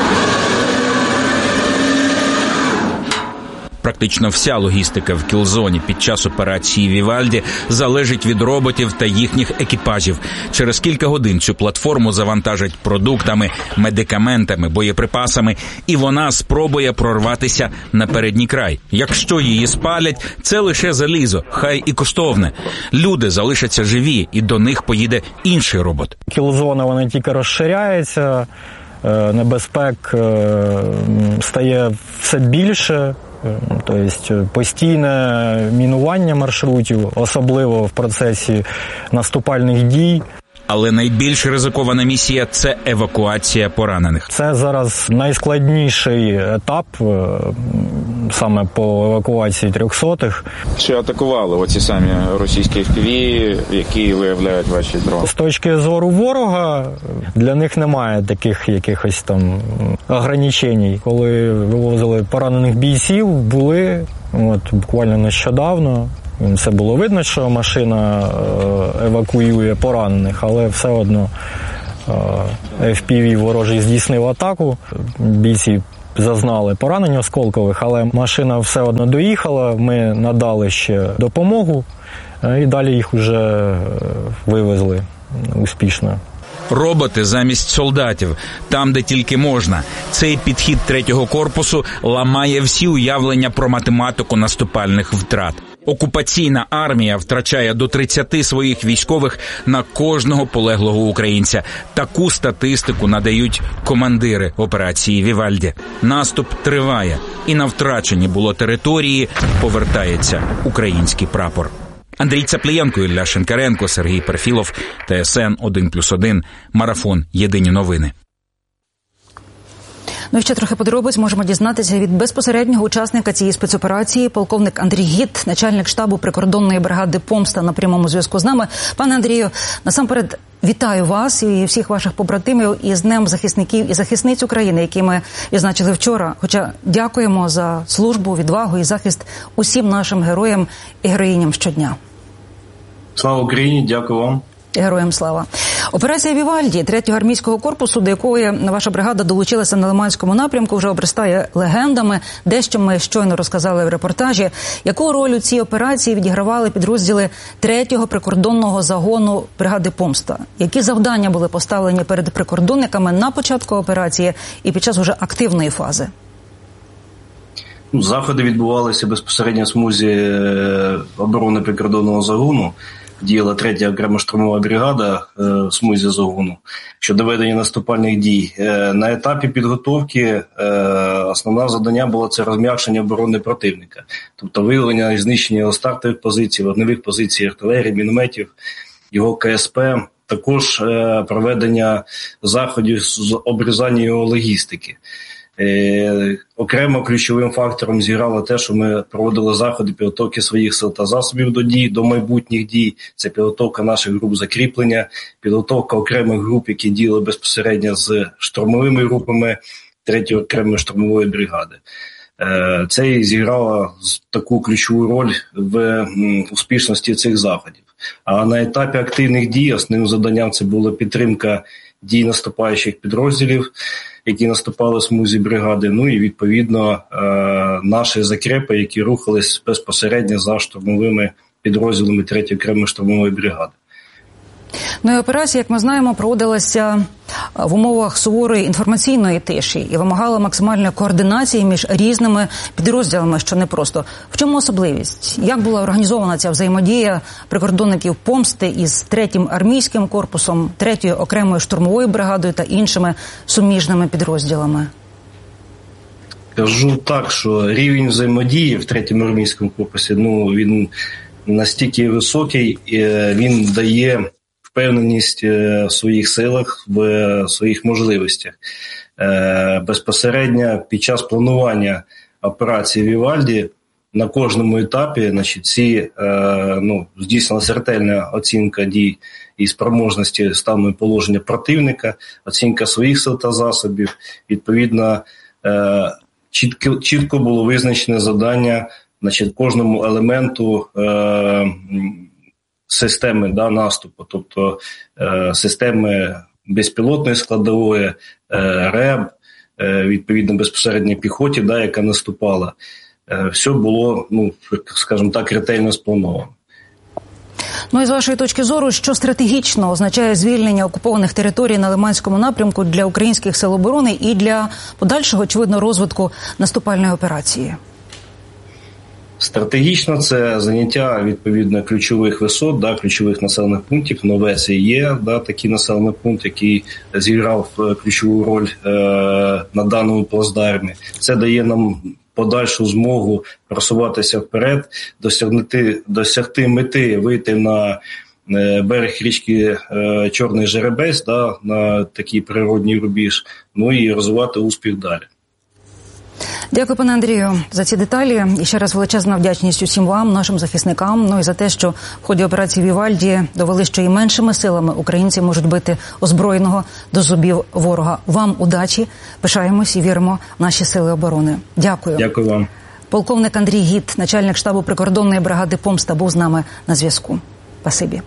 A: Практично вся логістика в кілзоні під час операції «Вівальді» залежить від роботів та їхніх екіпажів. Через кілька годин цю платформу завантажать продуктами, медикаментами, боєприпасами, і вона спробує прорватися на передній край. Якщо її спалять, це лише залізо, хай і коштовне. Люди залишаться живі, і до них поїде інший робот.
F: Кілзона, вона тільки розширяється, небезпек стає все більше. Тобто постійне мінування маршрутів, особливо в процесі наступальних дій.
A: Але найбільш ризикована місія – це евакуація поранених.
F: Це зараз найскладніший етап саме по евакуації трьохсотих.
G: Чи атакували оці самі російські еф пі ві, які виявляють ваші дрони?
F: З точки зору ворога для них немає таких якихось там ограничень. Коли вивозили поранених бійців, були от буквально нещодавно. Це було видно, що машина евакуює поранених, але все одно еф пі ві ворожий здійснив атаку. Бійці зазнали поранень осколкових, але машина все одно доїхала, ми надали ще допомогу і далі їх вже вивезли успішно.
A: Роботи замість солдатів, там, де тільки можна. Цей підхід третього корпусу ламає всі уявлення про математику наступальних втрат. Окупаційна армія втрачає до тридцяти своїх військових на кожного полеглого українця. Таку статистику надають командири операції «Вівальді». Наступ триває, і на втрачені було території повертається український прапор. Андрій Цаплієнко, Ілля Шинкаренко, Сергій Перфілов, Т С Н один плюс один, Марафон, Єдині новини.
P: Ну і ще трохи подробиць можемо дізнатися від безпосереднього учасника цієї спецоперації, полковник Андрій Гіт, начальник штабу прикордонної бригади «Помста» на прямому зв'язку з нами. Пане Андрію, насамперед вітаю вас і всіх ваших побратимів із Днем захисників і захисниць України, які ми відзначили вчора. Хоча дякуємо за службу, відвагу і захист усім нашим героям і героїням щодня.
H: Слава Україні, дякую вам.
P: Героям слава. Операція «Вівальді» третього армійського корпусу, до якої ваша бригада долучилася на Лиманському напрямку, вже обростає легендами. Дещо ми щойно розказали в репортажі. Яку роль у цій операції відігравали підрозділи третього прикордонного загону бригади «Помста»? Які завдання були поставлені перед прикордонниками на початку операції і під час уже активної фази?
H: Заходи відбувалися безпосередньо в смузі оборони прикордонного загону. Діяла третя окрема штурмова бригада е, в смузі загону щодо ведення наступальних дій. Е, на етапі підготовки е, основне завдання було це розм'якшення оборони противника, тобто виявлення і знищення його стартових позицій, вогневих позицій артилерії, мінометів, його Ка Ес Пе, також е, проведення заходів з обрізання його логістики. Е, окремо ключовим фактором зіграло те, що ми проводили заходи підготовки своїх сил та засобів до дій, до майбутніх дій. Це підготовка наших груп закріплення, підготовка окремих груп, які діяли безпосередньо з штурмовими групами третьої окремої штурмової бригади. Е, це і зіграло таку ключову роль в м, успішності цих заходів. А на етапі активних дій основним завданням це була підтримка дій наступаючих підрозділів, які наступали в смузі бригади, ну і, відповідно, наші закрепи, які рухались безпосередньо за штурмовими підрозділами третьої окремої штурмової бригади.
P: Ну і операція, як ми знаємо, проводилася в умовах суворої інформаційної тиші і вимагала максимальної координації між різними підрозділами, що непросто. В чому особливість? Як була організована ця взаємодія прикордонників «Помсти» із третім армійським корпусом, третьою окремою штурмовою бригадою та іншими суміжними підрозділами?
H: Кажу так, що рівень взаємодії в третьому армійському корпусі, ну, він настільки високий, він дає впевненість в своїх силах, в своїх можливостях. Безпосередньо під час планування операції «Вівальді» на кожному етапі, значить, ці, ну, здійснилася ретельна оцінка дій і спроможності стану і положення противника, оцінка своїх сил та засобів, відповідно, чітко, чітко було визначене завдання, значить, кожному елементу е, системи, да, наступу, тобто е, системи безпілотної складової, е, РЕБ, е, відповідно безпосередньо піхоті, да, яка наступала. Е, все було, ну, скажімо так, ретельно сплановано.
P: Ну і з вашої точки зору, що стратегічно означає звільнення окупованих територій на Лиманському напрямку для українських сил оборони і для подальшого, очевидно, розвитку наступальної операції?
H: Стратегічно це заняття, відповідно, ключових висот, да, ключових населених пунктів. Нове це є, да, такий населений пункт, який зіграв ключову роль е, на даному плацдармі. Це дає нам подальшу змогу просуватися вперед, досягнути, досягти мети, вийти на е, берег річки е, Чорний Жеребець, да, на такий природній рубіж, ну і розвивати успіх далі.
P: Дякую, пане Андрію, за ці деталі. І ще раз величезна вдячність усім вам, нашим захисникам, ну і за те, що в ході операції «Вівальді» довели, що і меншими силами українці можуть бити озброєного до зубів ворога. Вам удачі, пишаємось і віримо в наші сили оборони. Дякую.
H: Дякую вам.
P: Полковник Андрій Гіт, начальник штабу прикордонної бригади «Помста», був з нами на зв'язку. Спасибі.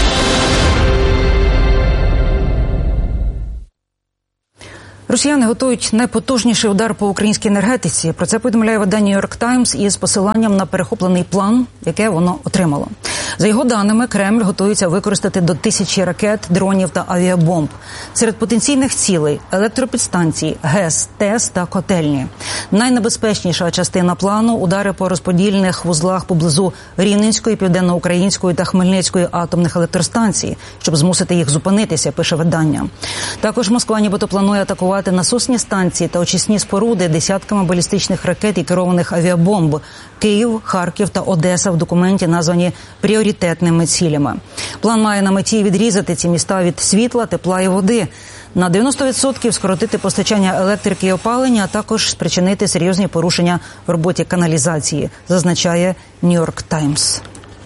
P: Росіяни готують найпотужніший удар по українській енергетиці. Про це повідомляє видання «Нью Йорк Таймс» із посиланням на перехоплений план, яке воно отримало. За його даними, Кремль готується використати до тисячі ракет, дронів та авіабомб. Серед потенційних цілей – електропідстанції, ГЕС, ТЕС та котельні. Найнебезпечніша частина плану – удари по розподільних вузлах поблизу Рівненської, Південноукраїнської та Хмельницької атомних електростанцій, щоб змусити їх зупинитися, пише видання. Також Москва нібито планує атакувати насосні станції та очисні споруди десятками балістичних ракет і керованих авіабомб. Київ, Харків та Одеса в документі названі пріоритетними цілями. План має на меті відрізати ці міста від світла, тепла і води, на дев'яносто відсотків скоротити постачання електрики і опалення, а також спричинити серйозні порушення в роботі каналізації, зазначає «Нью Йорк Таймс».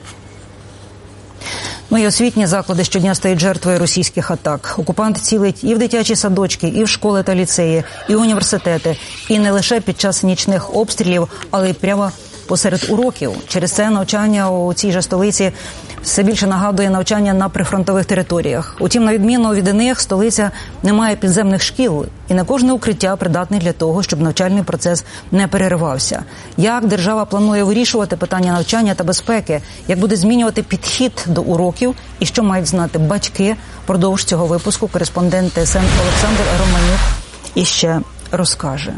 P: Ну і освітні заклади щодня стають жертвою російських атак. Окупант цілить і в дитячі садочки, і в школи та ліцеї, і в університети. І не лише під час нічних обстрілів, але й прямо посеред уроків. Через це навчання у цій же столиці все більше нагадує навчання на прифронтових територіях. Утім, на відміну від них, столиця не має підземних шкіл, і не кожне укриття придатне для того, щоб навчальний процес не переривався. Як держава планує вирішувати питання навчання та безпеки, як буде змінювати підхід до уроків і що мають знати батьки, продовж цього випуску кореспондент Т С Н Олександр Романюк іще розкаже.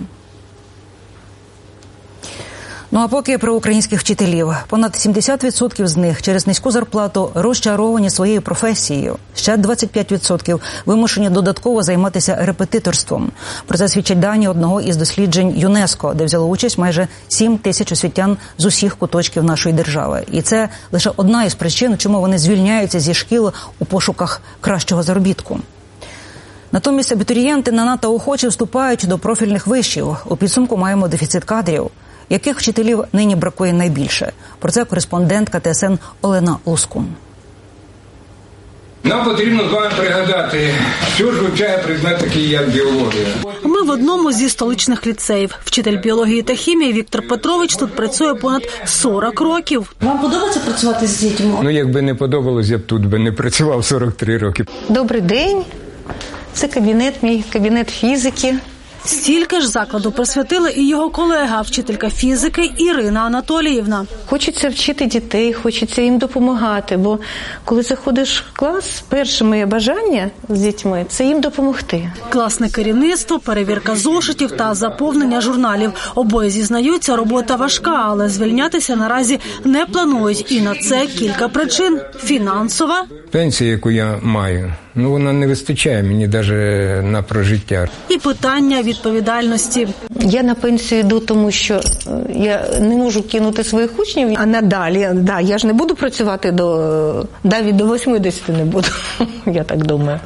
P: Ну а поки про українських вчителів. Понад сімдесят відсотків з них через низьку зарплату розчаровані своєю професією. Ще двадцять п'ять відсотків вимушені додатково займатися репетиторством. Про це свідчать дані одного із досліджень ЮНЕСКО, де взяло участь майже сім тисяч освітян з усіх куточків нашої держави. І це лише одна із причин, чому вони звільняються зі шкіл у пошуках кращого заробітку. Натомість абітурієнти не надто охоче вступають до профільних вишів. У підсумку маємо дефіцит кадрів. Яких вчителів нині бракує найбільше? Про це кореспондентка Т С Н Олена Лускун.
B: Нам потрібно з вами пригадати, що ж вивчає предмет такий, як біологія.
E: Ми в одному зі столичних ліцеїв. Вчитель біології та хімії Віктор Петрович тут працює понад сорок років.
J: Вам подобається працювати з дітьми?
B: Ну, якби не подобалось, я б тут би не працював сорок три роки.
J: Добрий день. Це кабінет, мій кабінет фізики.
E: Стільки ж закладу присвятила і його колега, вчителька фізики Ірина Анатоліївна.
J: Хочеться вчити дітей, хочеться їм допомагати, бо коли заходиш в клас, перше моє бажання з дітьми – це їм допомогти.
E: Класне керівництво, перевірка зошитів та заповнення журналів. Обоє зізнаються, робота важка, але звільнятися наразі не планують. І на це кілька причин. Фінансова.
B: Пенсія, яку я маю, ну вона не вистачає мені навіть на прожиття.
E: І питання відповідальності.
J: Я на пенсію йду, тому що я не можу кинути своїх учнів, а надалі, да, я ж не буду працювати до, навіть до восьмидесяти не буду, я так думаю.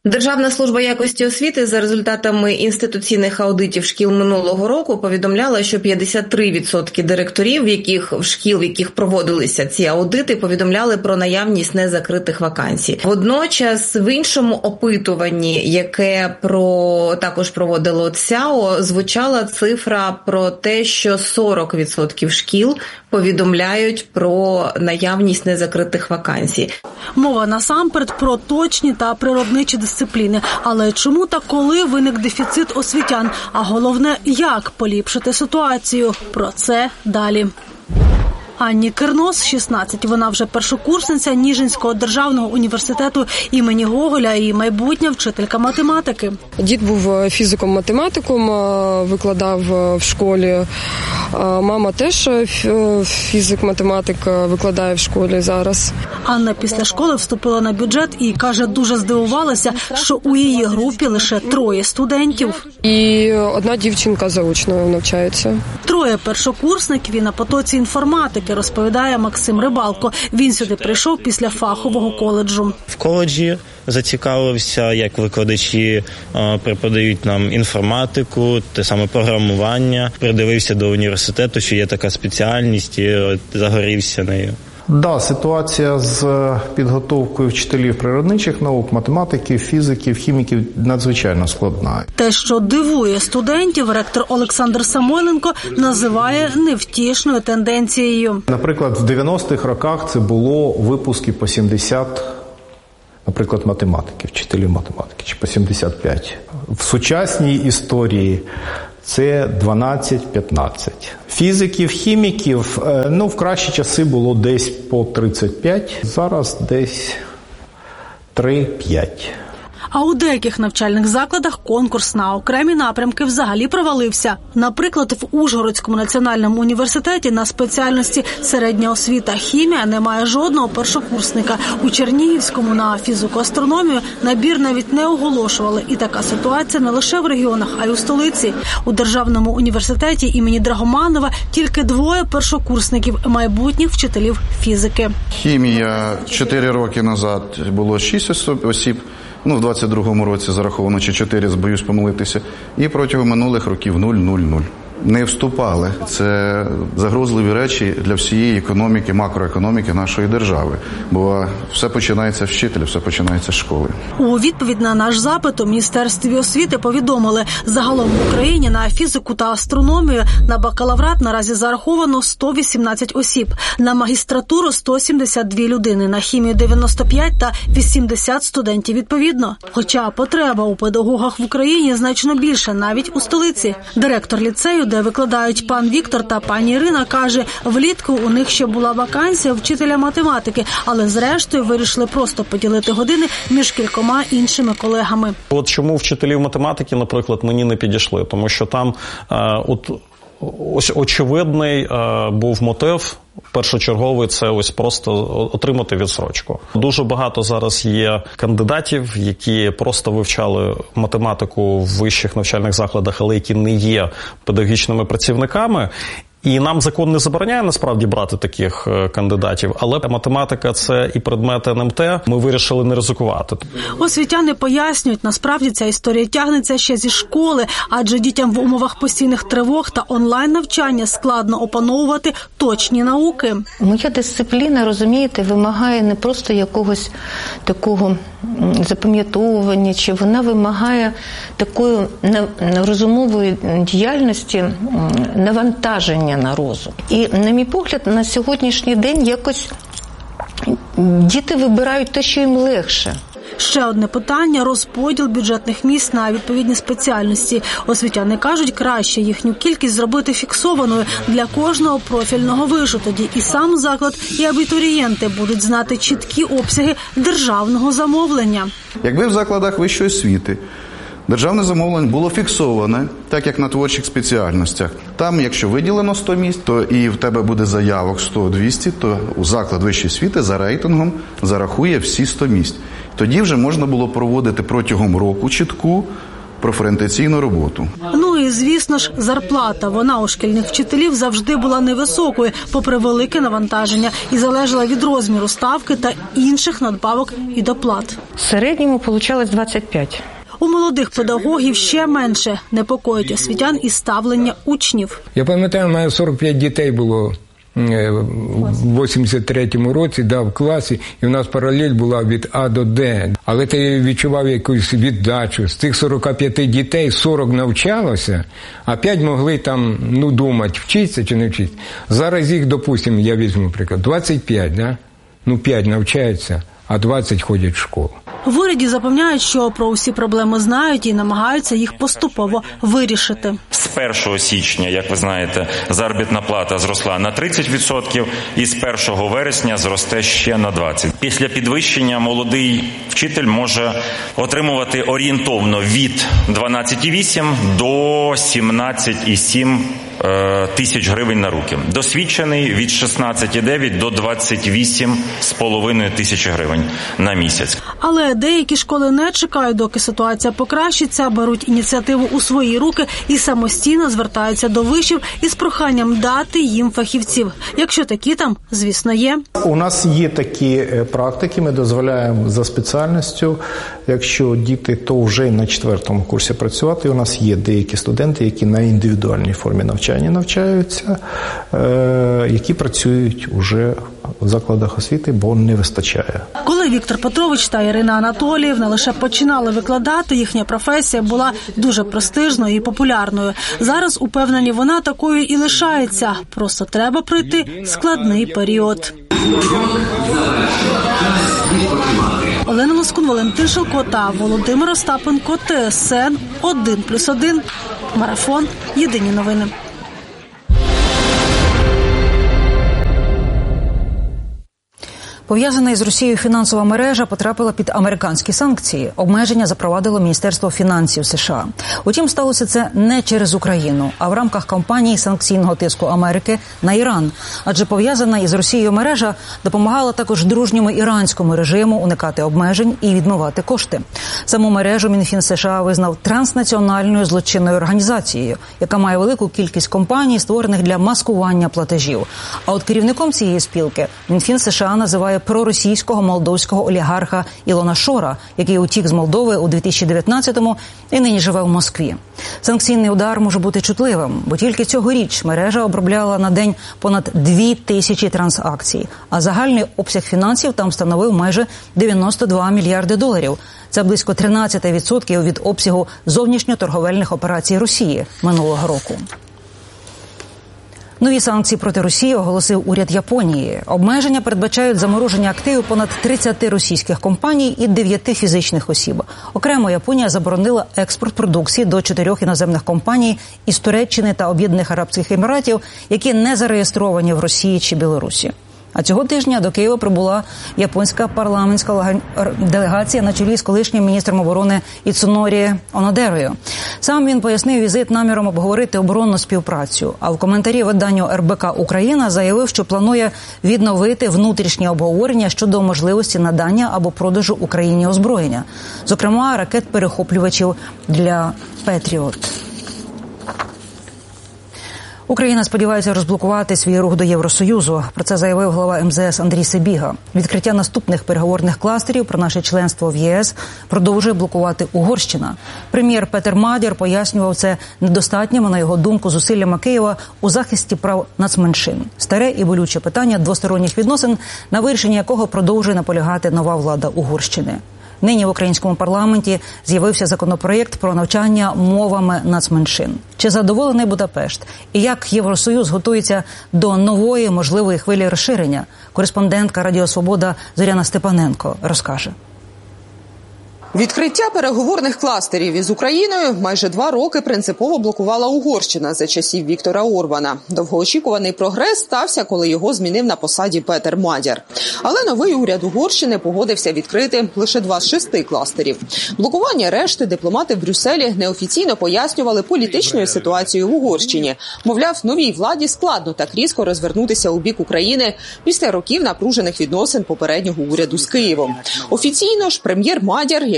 K: Державна служба якості освіти за результатами інституційних аудитів шкіл минулого року повідомляла, що п'ятдесят три відсотки директорів, в яких в шкіл, в яких проводилися ці аудити, повідомляли про наявність незакритих вакансій. Водночас в іншому опитуванні, яке про також проводило ЦЯО, звучала цифра про те, що сорок відсотків шкіл повідомляють про наявність незакритих вакансій.
E: Мова насамперед про точні та природничі дисципліни. Але чому та коли виник дефіцит освітян? А головне, як поліпшити ситуацію? Про це далі. Анні Кернос, шістнадцять. Вона вже першокурсниця Ніжинського державного університету імені Гоголя і майбутня вчителька математики.
L: Дід був фізиком-математиком, викладав в школі. Мама теж фізик-математик, викладає в школі зараз.
E: Анна після школи вступила на бюджет і, каже, дуже здивувалася, що у її групі лише троє студентів.
L: І одна дівчинка заочно навчається.
E: Троє першокурсників і на потоці інформатики, розповідає Максим Рибалко. Він сюди прийшов після фахового коледжу.
M: В коледжі зацікавився, як викладачі преподають нам інформатику, те саме програмування. Придивився до університету, що є така спеціальність, і загорівся нею.
N: Да, ситуація з підготовкою вчителів природничих наук, математиків, фізиків, хіміків надзвичайно складна.
E: Те, що дивує студентів, ректор Олександр Самойленко називає невтішною тенденцією.
N: Наприклад, в дев'яностих роках це було випуски по сімдесят, наприклад, математики, вчителів математики, чи по сімдесят п'ять. В сучасній історії це дванадцять-п'ятнадцять. Фізиків, хіміків, ну, в кращі часи було десь по тридцять п'ять, зараз десь три-п'ять.
E: А у деяких навчальних закладах конкурс на окремі напрямки взагалі провалився. Наприклад, в Ужгородському національному університеті на спеціальності середня освіта хімія немає жодного першокурсника. У Чернігівському на фізику-астрономію набір навіть не оголошували. І така ситуація не лише в регіонах, а й у столиці. У Державному університеті імені Драгоманова тільки двоє першокурсників, майбутніх вчителів фізики.
Y: Хімія чотири роки назад було шість осіб. Ну, в двадцять другому році зараховано чи чотири, боюсь помилитися. І протягом минулих років нуль-нуль-нуль. Не вступали. Це загрозливі речі для всієї економіки, макроекономіки нашої держави. Бо все починається з вчителя, все починається з школи.
E: У відповідь на наш запит у Міністерстві освіти повідомили, загалом в Україні на фізику та астрономію на бакалаврат наразі зараховано сто вісімнадцять осіб, на магістратуру сто сімдесят дві людини, на хімію дев'яносто п'ять та вісімдесят студентів відповідно. Хоча потреба у педагогах в Україні значно більше, навіть у столиці. Директор ліцею, де викладають пан Віктор та пані Ірина, каже, влітку у них ще була вакансія вчителя математики, але зрештою вирішили просто поділити години між кількома іншими колегами.
Z: От чому вчителів математики, наприклад, мені не підійшли, тому що там е, от ось очевидний е, був мотив. Першочерговий – це ось просто отримати відсрочку. Дуже багато зараз є кандидатів, які просто вивчали математику в вищих навчальних закладах, але які не є педагогічними працівниками. І нам закон не забороняє насправді брати таких кандидатів, але математика – це і предмет ен ем те, ми вирішили не ризикувати.
E: Освітяни пояснюють, насправді ця історія тягнеться ще зі школи, адже дітям в умовах постійних тривог та онлайн-навчання складно опановувати точні науки.
J: Моя дисципліна, розумієте, вимагає не просто якогось такого запам'ятовування, чи вона вимагає такої розумової діяльності, навантаження на розум. І, на мій погляд, на сьогоднішній день якось діти вибирають те, що їм легше.
E: Ще одне питання – розподіл бюджетних місць на відповідні спеціальності. Освітяни кажуть, краще їхню кількість зробити фіксованою для кожного профільного вишу. Тоді і сам заклад, і абітурієнти будуть знати чіткі обсяги державного замовлення.
Y: Якби в закладах вищої освіти державне замовлення було фіксоване, так як на творчих спеціальностях. Там, якщо виділено сто місць, то і в тебе буде заявок сто-двісті, то у заклад вищої освіти за рейтингом зарахує всі сто місць. Тоді вже можна було проводити протягом року чітку профорієнтаційну роботу.
E: Ну Ну і, звісно ж, зарплата. Вона у шкільних вчителів завжди була невисокою, попри велике навантаження, і залежала від розміру ставки та інших надбавок і доплат.
J: В середньому получалось двадцять п'ять.
E: У молодих педагогів ще менше. Непокоїть освітян і ставлення учнів.
B: Я пам'ятаю, у мене сорок п'ять дітей було в вісімдесят третьому році, да, в класі, і в нас паралель була від А до Д. Але ти відчував якусь віддачу. З цих сорока п'яти дітей сорок навчалося, а п'ять могли там, ну, думати, вчиться чи не вчиться. Зараз їх, допустимо, я візьму приклад, двадцять п'ять, да? Ну, п'ять навчаються, а двадцять ходять в школу.
E: В уряді запевняють, що про усі проблеми знають і намагаються їх поступово вирішити.
I: З першого січня, як ви знаєте, заробітна плата зросла на тридцять відсотків і з першого вересня зросте ще на двадцять відсотків. Після підвищення молодий вчитель може отримувати орієнтовно від дванадцять цілих вісім до сімнадцять цілих сім тисяч гривень на руки. Досвідчений від шістнадцять цілих дев'ять до двадцять вісім з половиною тисячі гривень на місяць.
E: Але деякі школи не чекають, доки ситуація покращиться, беруть ініціативу у свої руки і самостійно звертаються до вишів із проханням дати їм фахівців. Якщо такі там, звісно, є.
N: У нас є такі практики, ми дозволяємо за спеціальністю, якщо діти, то вже на четвертому курсі працювати. У нас є деякі студенти, які на індивідуальній формі навчання навчаються, які працюють уже в закладах освіти, бо не вистачає.
E: Коли Віктор Петрович та Ірина Анатоліївна лише починали викладати, їхня професія була дуже престижною і популярною. Зараз, упевнені, вона такою і лишається. Просто треба пройти складний період. Олена Лоскун, Валентин Шилко та Володимир Остапенко, ТСН один плюс один. Марафон. Єдині новини.
P: Пов'язана із Росією фінансова мережа потрапила під американські санкції. Обмеження запровадило Міністерство фінансів США. Утім, сталося це не через Україну, а в рамках кампанії санкційного тиску Америки на Іран. Адже пов'язана із Росією мережа допомагала також дружньому іранському режиму уникати обмежень і відмивати кошти. Саму мережу Мінфін США визнав транснаціональною злочинною організацією, яка має велику кількість компаній, створених для маскування платежів. А от керівником цієї спілки Мінфін США називає проросійського молдовського олігарха Ілона Шора, який утік з Молдови у дві тисячі дев'ятнадцятому і нині живе в Москві. Санкційний удар може бути чутливим, бо тільки цьогоріч мережа обробляла на день понад дві тисячі транзакцій, а загальний обсяг фінансів там становив майже дев'яносто два мільярди доларів. Це близько тринадцять відсотків від обсягу зовнішньоторговельних операцій Росії минулого року. Нові санкції проти Росії оголосив уряд Японії. Обмеження передбачають замороження активів понад тридцяти російських компаній і дев'яти фізичних осіб. Окремо Японія заборонила експорт продукції до чотирьох іноземних компаній із Туреччини та Об'єднаних Арабських Еміратів, які не зареєстровані в Росії чи Білорусі. А цього тижня до Києва прибула японська парламентська делегація на чолі з колишнім міністром оборони Іцунорі Онодерою. Сам він пояснив візит наміром обговорити оборонну співпрацю. А в коментарі виданню ер бе ка «Україна» заявив, що планує відновити внутрішнє обговорення щодо можливості надання або продажу Україні озброєння. Зокрема, ракет-перехоплювачів для «Петріот». Україна сподівається розблокувати свій рух до Євросоюзу. Про це заявив глава ем зе ес Андрій Сибіга. Відкриття наступних переговорних кластерів про наше членство в ЄС продовжує блокувати Угорщина. Прем'єр Петер Мадір пояснював це недостатніми, на його думку, зусиллями Києва у захисті прав нацменшин. Старе і болюче питання двосторонніх відносин, на вирішенні якого продовжує наполягати нова влада Угорщини. Нині в українському парламенті з'явився законопроєкт про навчання мовами нацменшин. Чи задоволений Будапешт? І як Євросоюз готується до нової можливої хвилі розширення? Кореспондентка Радіо Свобода Зоряна Степаненко розкаже.
O: Відкриття переговорних кластерів із Україною майже два роки принципово блокувала Угорщина за часів Віктора Орбана. Довгоочікуваний прогрес стався, коли його змінив на посаді Петер Мадір. Але новий уряд Угорщини погодився відкрити лише два з шести кластерів. Блокування решти дипломати в Брюсселі неофіційно пояснювали політичною ситуацією в Угорщині. Мовляв, новій владі складно так різко розвернутися у бік України після років напружених відносин попереднього уряду з Києвом. Офіційно ж прем'єр Мадір, який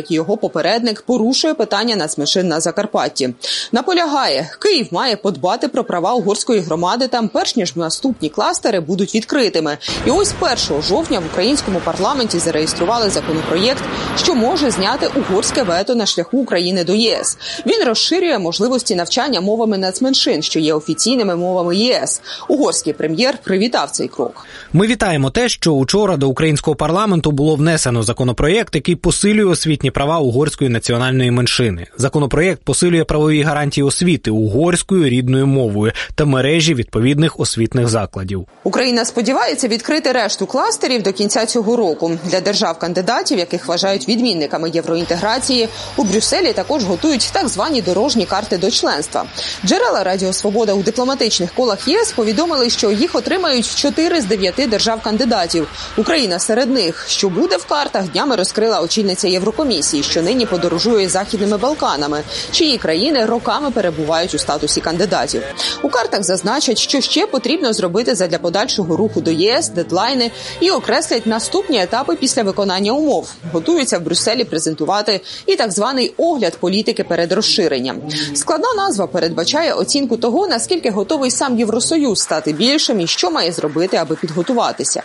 O: як і його попередник, порушує питання нацменшин на Закарпатті. Наполягає, Київ має подбати про права угорської громади там, перш ніж наступні кластери будуть відкритими. І ось першого жовтня в українському парламенті зареєстрували законопроєкт, що може зняти угорське вето на шляху України до ЄС. Він розширює можливості навчання мовами нацменшин, що є офіційними мовами ЄС. Угорський прем'єр привітав цей крок.
Q: Ми вітаємо те, що учора до українського парламенту було внесено законопроєкт, який посилює освітні права угорської національної меншини. Законопроєкт посилює правові гарантії освіти угорською рідною мовою та мережі відповідних освітних закладів.
O: Україна сподівається відкрити решту кластерів до кінця цього року. Для держав-кандидатів, яких вважають відмінниками євроінтеграції, у Брюсселі також готують так звані дорожні карти до членства. Джерела Радіо Свобода у дипломатичних колах ЄС повідомили, що їх отримають чотири з дев'яти держав-кандидатів. Україна серед них. Що буде в картах, днями розкрила очільниця Єврокомісії, що нині подорожує Західними Балканами, чиї країни роками перебувають у статусі кандидатів. У картах зазначать, що ще потрібно зробити задля подальшого руху до ЄС, дедлайни і окреслять наступні етапи після виконання умов. Готуються в Брюсселі презентувати і так званий огляд політики перед розширенням. Складна назва передбачає оцінку того, наскільки готовий сам Євросоюз стати більшим і що має зробити, аби підготуватися.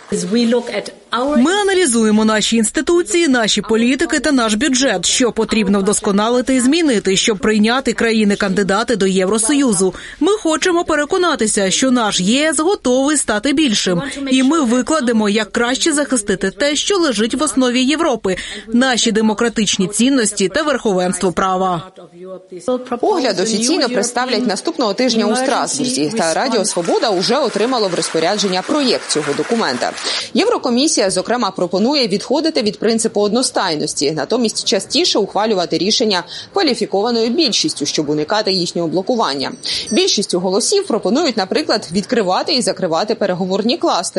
R: Ми аналізуємо наші інституції, наші політики та наш бюджет, що потрібно вдосконалити і змінити, щоб прийняти країни-кандидати до Євросоюзу. Ми хочемо переконатися, що наш ЄС готовий стати більшим. І ми викладемо, як краще захистити те, що лежить в основі Європи – наші демократичні цінності та верховенство права.
O: Огляд офіційно представлять наступного тижня у Страсбурзі, та Радіо Свобода уже отримало в розпорядження проєкт цього документа. Єврокомісія, зокрема, пропонує відходити від принципу одностайності, натомість частіше ухвалювати рішення кваліфікованою більшістю, щоб уникати їхнього блокування. Більшістю голосів пропонують, наприклад, відкривати і закривати переговорні кластери,